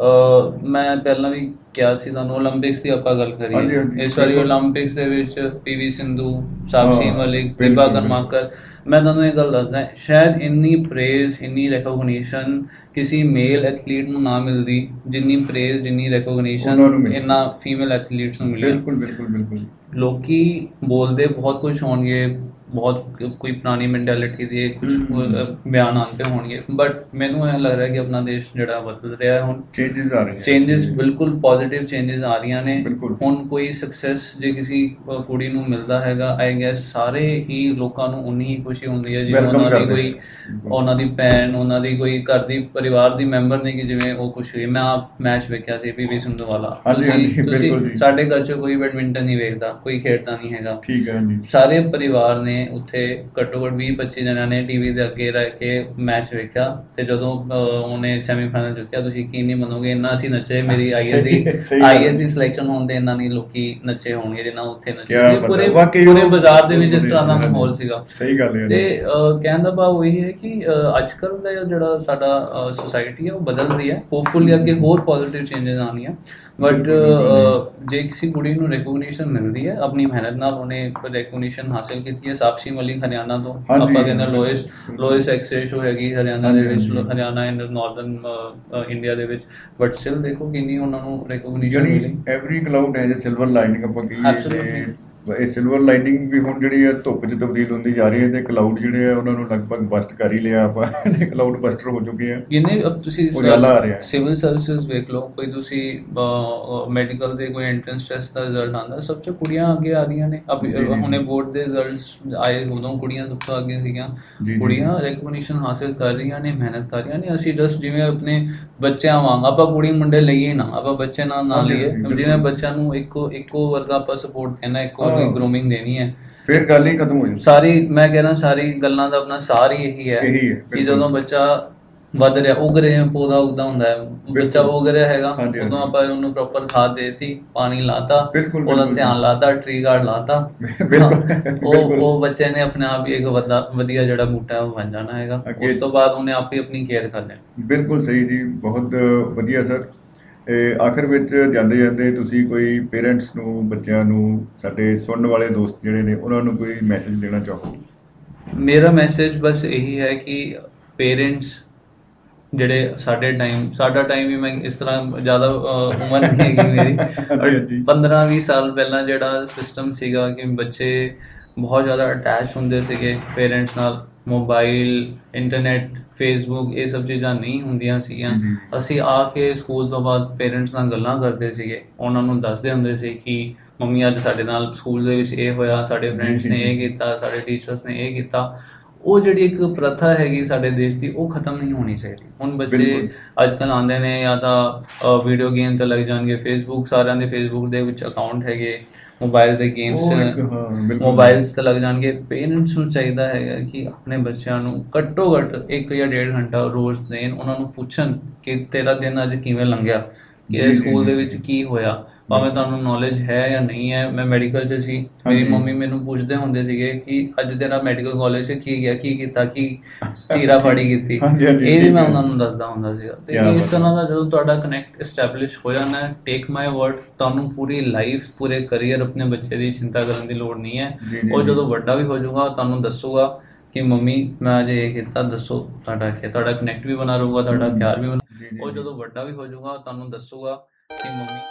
ਮੈਂ ਪਹਿਲਾਂ ਵੀ ਕਿਹਾ ਸੀ ਤੁਹਾਨੂੰ, ਓਲੰਪਿਕਸ ਦੀ ਆਪਾਂ ਗੱਲ ਹਾਂਜੀ, ਕਰੀਏ, ਹਾਂਜੀ, ਇਸ ਵਾਰੀ ਬਿਲਕੁਲ। ਓਲੰਪਿਕਸ ਦੇ ਵਿੱਚ PV ਸਿੰਧੂ, ਸਾਕਸ਼ੀ ਹਾਂ, ਮਲਿਕ, ਬਿਲਕੁਲ, ਵਿਭਾ ਬਿਲਕੁਲ। ਕਰਮਾਕਰ, ਮੈਂ ਤੁਹਾਨੂੰ ਇਹ ਗੱਲ ਦੱਸਦਾ, ਸ਼ਾਇਦ ਇੰਨੀ ਪ੍ਰੇਜ਼, ਇੰਨੀ ਰੈਕੋਗਨੀਸ਼ਨ ਕਿਸੇ ਮੇਲ ਐਥਲੀਟ ਨੂੰ ਨਾ ਮਿਲਦੀ ਜਿੰਨੀ ਪ੍ਰੇਜ਼, ਜਿੰਨੀ ਉਹਨਾਂ ਨੂੰ ਰੈਕੋਗਨੀਸ਼ਨ ਮਿਲੀ। ਇਹਨਾਂ ਫੀਮੇਲ ਐਥਲੀਟਸ ਨੂੰ ਮਿਲੀ। ਬਿਲਕੁਲ। ਲੋਕੀ ਬੋਲਦੇ ਬਹੁਤ ਕੁਝ ਹੋਣਗੇ, ਬਹੁਤ ਕੋਈ ਪੁਰਾਣੀ ਮੈਂਟੈਲਿਟੀ ਦੇ ਕੁਝ ਬਿਆਨ ਆਉਂਦੇ ਹੋਣਗੇ, ਬਟ ਮੈਨੂੰ ਇਹ ਲੱਗ ਰਿਹਾ ਕਿ ਆਪਣਾ ਦੇਸ਼ ਜਿਹੜਾ ਬਦਲ ਰਿਹਾ ਹੈ ਹੁਣ, ਚੇਂਜਸ ਆ ਰਹੀਆਂ। ਚੇਂਜਸ ਬਿਲਕੁਲ ਪੋਜ਼ਿਟਿਵ ਚੇਂਜਸ ਆ ਰਹੀਆਂ ਨੇ। ਬਿਲਕੁਲ। ਹੁਣ ਕੋਈ ਸਕਸੈਸ ਜੇ ਕਿਸੇ ਕੁੜੀ ਨੂੰ ਮਿਲਦਾ ਹੈਗਾ, ਆਈ ਗੈਸ ਸਾਰੇ ਹੀ ਲੋਕਾਂ ਨੂੰ ਉਨੀ ਹੀ ਖੁਸ਼ੀ ਹੁੰਦੀ ਹੈ ਜਿਵੇਂ Welcome ਉਹਨਾਂ ਦੀ ਕਰਦੇ ਕੋਈ, ਬਿਲਕੁਲ। ਉਹਨਾਂ ਦੀ ਭੈਣ, ਉਹਨਾਂ ਦੀ ਕੋਈ ਘਰ ਦੀ ਪਰਿਵਾਰ ਦੀ ਮੈਂਬਰ ਨੇ, ਕਿ ਜਿਵੇਂ ਉਹ ਖੁਸ਼ ਹੋਈ। ਮੈਂ ਆਪ ਮੈਚ ਵੇਖਿਆ ਸੀ PV ਸਿੰਧੂ ਵਾਲਾ। ਹਾਂਜੀ, ਬਿਲਕੁਲ ਜੀ। ਤੁਸੀਂ ਸਾਡੇ ਘਰ 'ਚ ਕੋਈ ਬੈਡਮਿੰਟਨ ਨਹੀਂ ਵੇਖਦਾ, ਕੋਈ ਖੇਡਦਾ ਨਹੀਂ ਹੈਗਾ, ਠੀਕ ਹੈ ਜੀ। ਸਾਰੇ ਪਰਿਵਾਰ ਨੇ ਉੱਥੇ ਘੱਟੋ ਘੱਟ 20-25 ਜਣਿਆਂ ਨੇ ਟੀਵੀ ਦੇ ਅੱਗੇ ਰਹਿ ਕੇ ਮੈਚ ਵੇਖਿਆ, ਤੇ ਜਦੋਂ ਉਹਨੇ ਸੈਮੀਫਾਈਨਲ ਜਿੱਤਿਆ, ਤੁਸੀਂ ਯਕੀਨ ਨਹੀਂ ਮੰਨੋਗੇ, ਇੰਨਾ ਅਸੀਂ ਨੱਚੇ। ਮੇਰੀ ਸਹੀ ਗੱਲ ਹੈ। ਆਈਐਸਸੀ ਸਿਲੈਕਸ਼ਨ ਹੋਣ ਦੇ ਇੰਨਾ ਨਹੀਂ ਲੋਕੀ ਨੱਚੇ ਹੋਣਗੇ ਜਿੰਨਾ ਉੱਥੇ ਨੱਚੇ। ਕਿਆ ਇਹ ਬਾਤ ਪੂਰੇ ਹੈ। ਵਾਕਈ ਪੂਰੇ ਉਹ ਬਾਜ਼ਾਰ ਦੇ ਵਿੱਚ ਇਸ ਬਹੁਤ ਤਰ੍ਹਾਂ ਦਾ ਵਧੀਆ ਮਾਹੌਲ ਸੀਗਾ। ਸਹੀ ਗੱਲ ਹੈ। ਤੇ ਕਹਿਣ ਦਾ ਭਾਵ ਉਹੀ ਹੈ ਕਿ ਅੱਜ ਕੱਲ੍ਹ ਦਾ ਜਿਹੜਾ ਸਾਡਾ ਸੋਸਾਇਟੀ ਹੈ ਉਹ ਬਦਲ ਰਹੀ ਹੈ। ਹੋਪਫੁਲੀ ਅੱਗੇ ਹੋਰ ਪੋਜ਼ਿਟਿਵ ਚੇਂਜਸ ਆਉਣੀਆਂ, ਬਟ ਜੇ ਕਿਸੇ ਕੁੜੀ ਨੂੰ ਰੈਕੋਗਨੀਸ਼ਨ ਮਿਲਦੀ ਹੈ ਆਪਣੀ ਮਿਹਨਤ ਨਾਲ, ਉਹਨੇ ਰੈਕੋਗਨੀਸ਼ਨ ਹਾਸਿਲ ਕੀਤੀ ਹੈ। ਸਾਕਸ਼ੀ ਮਲਿਕ ਹਰਿਆਣਾ ਤੋਂ, ਹਾਂਜੀ, ਆਪਾਂ ਕਹਿੰਦੇ ਲੋਏਸਟ ਐਕਸ ਰੇਸ਼ੋ ਹੈਗੀ ਹਰਿਆਣਾ ਦੇ ਵਿੱਚ, ਹਾਂਜੀ। ਹਰਿਆਣਾ ਐਂਡ ਨਾਰਦਰਨ ਇੰਡੀਆ ਦੇ ਵਿੱਚ, ਬਟ ਸਟਿਲ ਦੇਖੋ ਕਿੰਨੀ ਉਹਨਾਂ ਨੂੰ ਰੈਕੋਗਨੀਸ਼ਨ ਜਿਹੜੀ ਮਿਲੀ। ਐਵਰੀ ਕਲਾਊਡ ਹੈ ਜੇ ਸਿਲਵਰ ਲਾਈਨਿੰਗ ਆਪਾਂ ਕਹੀਏ, Absolutely. ਤੇ ਇਹ ਸਿਲਵਰ ਲਾਈਨਿੰਗ ਵੀ ਹੁਣ ਜਿਹੜੀ ਹੈ ਧੁੱਪ 'ਚ ਤਬਦੀਲ ਹੁੰਦੀ ਜਾ ਰਹੀ ਹੈ, ਤੇ ਕਲਾਊਡ ਜਿਹੜੇ ਆ ਉਹਨਾਂ ਨੂੰ ਲਗਭਗ ਬਸਟ ਕਰ ਹੀ ਲਿਆ ਆਪਾਂ। ਕਲਾਊਡ ਬਸਟਰ ਹੋ ਚੁੱਕੇ ਆ। ਜਿੰਨੇ ਅਬ ਤੁਸੀਂ ਉਜਾਲਾ ਆ ਰਿਹਾ। ਸਿਵਲ ਸਰਵਿਸਿਜ਼ ਵੇਖ ਲਓ, ਕੋਈ ਤੁਸੀਂ ਮੈਡੀਕਲ ਦੇ ਕੋਈ ਐਂਟਰੈਂਸ ਟੈਸਟ ਦਾ ਰਿਜ਼ਲਟ ਆਉਂਦਾ, ਸਭ ਤੋਂ ਕੁੜੀਆਂ ਅੱਗੇ ਆ ਰਹੀਆਂ ਨੇ। ਜੀ, ਜੀ। ਹੁਣੇ ਬੋਰਡ ਦੇ ਰਿਜ਼ਲਟਸ ਆਏ, ਉਦੋਂ ਕੁੜੀਆਂ ਸਭ ਤੋਂ ਅੱਗੇ ਸੀਗੀਆਂ। ਜੀ, ਜੀ। ਕੁੜੀਆਂ ਰੈਕਗਨੀਸ਼ਨ ਹਾਸਿਲ ਕਰ ਰਹੀਆਂ ਨੇ, ਮਿਹਨਤ ਕਰ ਰਹੀਆਂ ਨੇ। ਅਸੀਂ ਜਸਟ ਜਿਵੇਂ ਆਪਣੇ ਬੱਚਿਆਂ ਵਾਂਗ, ਆਪਾਂ ਕੁੜੀ ਮੁੰਡੇ ਲਈਏ ਨਾ, ਆਪਾਂ ਬੱਚੇ ਨਾਲ ਨਾ ਹਾਂਜੀ, ਲਈਏ, ਬਿਲਕੁਲ। ਜਿਵੇਂ ਬੱਚਿਆਂ ਨੂੰ ਇੱਕੋ ਵਰਗਾ ਆਪਾਂ ਸਪੋਰਟ ਦੇਣਾ, ਇੱਕੋ ਵਰਗੀ ਹਾਂ। ਗਰੂਮਿੰਗ ਦੇਣੀ ਹੈ। ਫਿਰ ਗੱਲ ਹੀ ਖਤਮ ਹੋ ਜਾਂਦੀ। ਸਾਰੀ, ਮੈਂ ਕਹਿ ਰਿਹਾ, ਸਾਰੀ ਗੱਲਾਂ ਦਾ ਆਪਣਾ ਸਾਰ ਹੀ ਇਹੀ ਹੈ ਇਹੀ ਹੈ, ਕਿ ਬਿਲਕੁਲ। ਜਦੋਂ ਬੱਚਾ ਵੱਧ ਰਿਹਾ, ਉਗ ਰਿਹਾ, ਪੌਦਾ ਉੱਗਦਾ ਹੁੰਦਾ ਹੈ, ਬੱਚਾ ਉਗ ਰਿਹਾ ਹੈਗਾ, ਹਾਂਜੀ, ਉਦੋਂ ਹਾਂਜੀ। ਆਪਾਂ ਉਹਨੂੰ ਪ੍ਰੋਪਰ ਖਾਦ ਦੇਤੀ, ਪਾਣੀ ਲਾਤਾ, ਬਿਲਕੁਲ, ਉਹਦਾ ਬਿਲਕੁਲ। ਧਿਆਨ ਲਾਤਾ, ਟ੍ਰੀ ਗਾਰਡ ਲਾਤਾ, ਬਿਲਕੁਲ। ਉਹ ਬੱਚੇ ਨੇ ਆਪਣੇ ਆਪ ਹੀ ਇੱਕ ਵਧੀਆ ਜਿਹੜਾ ਬੂਟਾ ਹੈ ਉਹ ਬਣ ਜਾਣਾ ਹੈਗਾ। ਅੱਗੇ- ਉਸ ਤੋਂ ਬਾਅਦ ਉਹਨੇ ਆਪ ਹੀ ਆਪਣੀ ਕੇਅਰ ਕਰ ਲੈਣੀ। ਬਿਲਕੁਲ ਸਹੀ ਜੀ, ਬਹੁਤ ਵਧੀਆ ਸਰ। ਆਖਰ ਵਿੱਚ ਜਾਂਦੇ ਤੁਸੀਂ ਕੋਈ ਪੇਰੈਂਟਸ ਨੂੰ, ਬੱਚਿਆਂ ਨੂੰ, ਸਾਡੇ ਸੁਣਨ ਵਾਲੇ ਦੋਸਤ ਜਿਹੜੇ ਨੇ, ਉਹਨਾਂ ਨੂੰ ਕੋਈ ਮੈਸੇਜ ਦੇਣਾ ਚਾਹੋ? ਮੇਰਾ ਮੈਸੇਜ ਬਸ ਇਹੀ ਹੈ ਕਿ ਪੇਰੈਂਟਸ ਜਿਹੜੇ ਸਾਡਾ ਟਾਈਮ ਵੀ, ਮੈਂ ਇਸ ਤਰ੍ਹਾਂ ਜ਼ਿਆਦਾ ਉਮਰ ਨਹੀਂ ਹੈਗੀ ਮੇਰੀ, ਹਾਂਜੀ। 15-20 ਸਾਲ ਪਹਿਲਾਂ ਜਿਹੜਾ ਸਿਸਟਮ ਸੀਗਾ ਕਿ ਬੱਚੇ ਬਹੁਤ ਜ਼ਿਆਦਾ ਅਟੈਚ ਹੁੰਦੇ ਸੀਗੇ ਪੇਰੈਂਟਸ ਨਾਲ। ਮੋਬਾਈਲ, ਇੰਟਰਨੈਟ, ਫੇਸਬੁੱਕ, ਇਹ ਸਭ ਚੀਜ਼ਾਂ ਨਹੀਂ ਹੁੰਦੀਆਂ ਸੀਗੀਆਂ। ਜੀ। ਅਸੀਂ ਆ ਕੇ ਸਕੂਲ ਤੋਂ ਬਾਅਦ ਪੇਰੈਂਟਸ ਨਾਲ ਗੱਲਾਂ ਕਰਦੇ ਸੀਗੇ, ਉਹਨਾਂ ਨੂੰ ਦੱਸਦੇ ਹੁੰਦੇ ਸੀ ਕਿ ਮੰਮੀ ਅੱਜ ਸਾਡੇ ਨਾਲ ਸਕੂਲ ਦੇ ਵਿੱਚ ਇਹ ਹੋਇਆ, ਸਾਡੇ ਫਰੈਂਡਸ ਨੇ ਇਹ ਕੀਤਾ, ਸਾਡੇ ਟੀਚਰਸ ਨੇ ਇਹ ਕੀਤਾ। ਉਹ ਜਿਹੜੀ ਇੱਕ ਪ੍ਰਥਾ ਹੈਗੀ ਸਾਡੇ ਦੇਸ਼ ਦੀ, ਉਹ ਖਤਮ ਨਹੀਂ ਹੋਣੀ ਚਾਹੀਦੀ। ਹੁਣ ਬੱਚੇ ਬਿਲਕੁਲ। ਅੱਜ ਕੱਲ੍ਹ ਆਉਂਦੇ ਨੇ, ਜਾਂ ਤਾਂ ਵੀਡੀਓ ਗੇਮ ਤੇ ਲੱਗ ਜਾਣਗੇ, ਫੇਸਬੁੱਕ, ਸਾਰਿਆਂ ਦੇ ਫੇਸਬੁੱਕ ਦੇ ਵਿੱਚ ਅਕਾਊਂਟ ਹੈਗੇ, ਮੋਬਾਈਲ ਦੇ ਗੇਮਸ, ਬਿਲਕੁਲ। ਮੋਬਾਈਲਸ ਤੇ ਲੱਗ ਜਾਣਗੇ। ਪੇਰੈਂਟਸ ਨੂੰ ਚਾਹੀਦਾ ਹੈਗਾ ਕਿ ਆਪਣੇ ਬੱਚਿਆਂ ਨੂੰ ਘੱਟੋ ਘੱਟ 1 ਜਾਂ 1.5 ਘੰਟਾ ਰੋਜ਼ ਦੇਣ, ਉਹਨਾਂ ਨੂੰ ਪੁੱਛਣ ਕਿ ਤੇਰਾ ਦਿਨ ਅੱਜ ਕਿਵੇਂ ਲੰਘਿਆ, ਜੀ, ਕਿ ਜੀ, ਸਕੂਲ ਜੀ। ਦੇ ਵਿੱਚ ਕੀ ਹੋਇਆ। ਭਾਵੇਂ ਤੁਹਾਨੂੰ ਨੌਲੇਜ ਹੈ ਜਾਂ ਨਹੀਂ ਹੈ। ਮੈਂ ਮੈਡੀਕਲ 'ਚ ਸੀ, ਮੇਰੀ ਹਾਂਜੀ। ਮੰਮੀ ਮੈਨੂੰ ਪੁੱਛਦੇ ਹੁੰਦੇ ਸੀਗੇ ਕਿ ਅੱਜ ਤੇਰਾ ਮੈਡੀਕਲ ਕਾਲਜ 'ਚ ਕੀ ਗਿਆ, ਕੀ ਕੀਤਾ, ਕੀ ਚੀਰਾ ਫਾੜੀ ਕੀਤੀ, ਹਾਂਜੀ, ਹਾਂਜੀ, ਇਹ ਵੀ ਠੀਕ ਮੈਂ ਹੈ। ਉਹਨਾਂ ਨੂੰ ਦੱਸਦਾ ਹੁੰਦਾ ਸੀਗਾ। ਤੇ ਕਿਆ ਇਸ ਬਾਤ ਤਰ੍ਹਾਂ ਦਾ ਜਦੋਂ ਤੁਹਾਡਾ ਕਨੈਕਟ ਐਸਟੈਬਲਿਸ਼ ਹੋ ਜਾਂਦਾ ਹੈ, ਟੇਕ ਮਾਈ ਵਰਡ, ਤੁਹਾਨੂੰ ਪੂਰੀ ਲਾਈਫ, ਪੂਰੇ ਕਰੀਅਰ ਆਪਣੇ ਬੱਚੇ ਦੀ ਚਿੰਤਾ ਕਰਨ ਦੀ ਲੋੜ ਨਹੀਂ ਹੈ। ਜੀ, ਜੀ, ਉਹ ਜੀ। ਜਦੋਂ ਵੱਡਾ ਵੀ ਹੋ ਜਾਊਗਾ ਤੁਹਾਨੂੰ ਦੱਸੂਗਾ ਕਿ ਮੰਮੀ ਮੈਂ ਅੱਜ ਇਹ ਕੀਤਾ, ਦੱਸੋ ਤੁਹਾਡਾ ਕੀ, ਤੁਹਾਡਾ ਕਨੈਕਟ ਵੀ ਬਣਾ ਰਹੂਗਾ, ਤੁਹਾਡਾ ਪਿਆਰ ਵੀ ਬਣਾ। ਜੀ, ਜੀ, ਉਹ ਜੀ। ਜਦੋਂ ਵੱਡਾ ਵੀ ਹੋ ਜਾਊਗਾ ਤੁਹਾਨੂੰ ਦੱਸੂਗਾ ਕਿ ਮੰਮੀ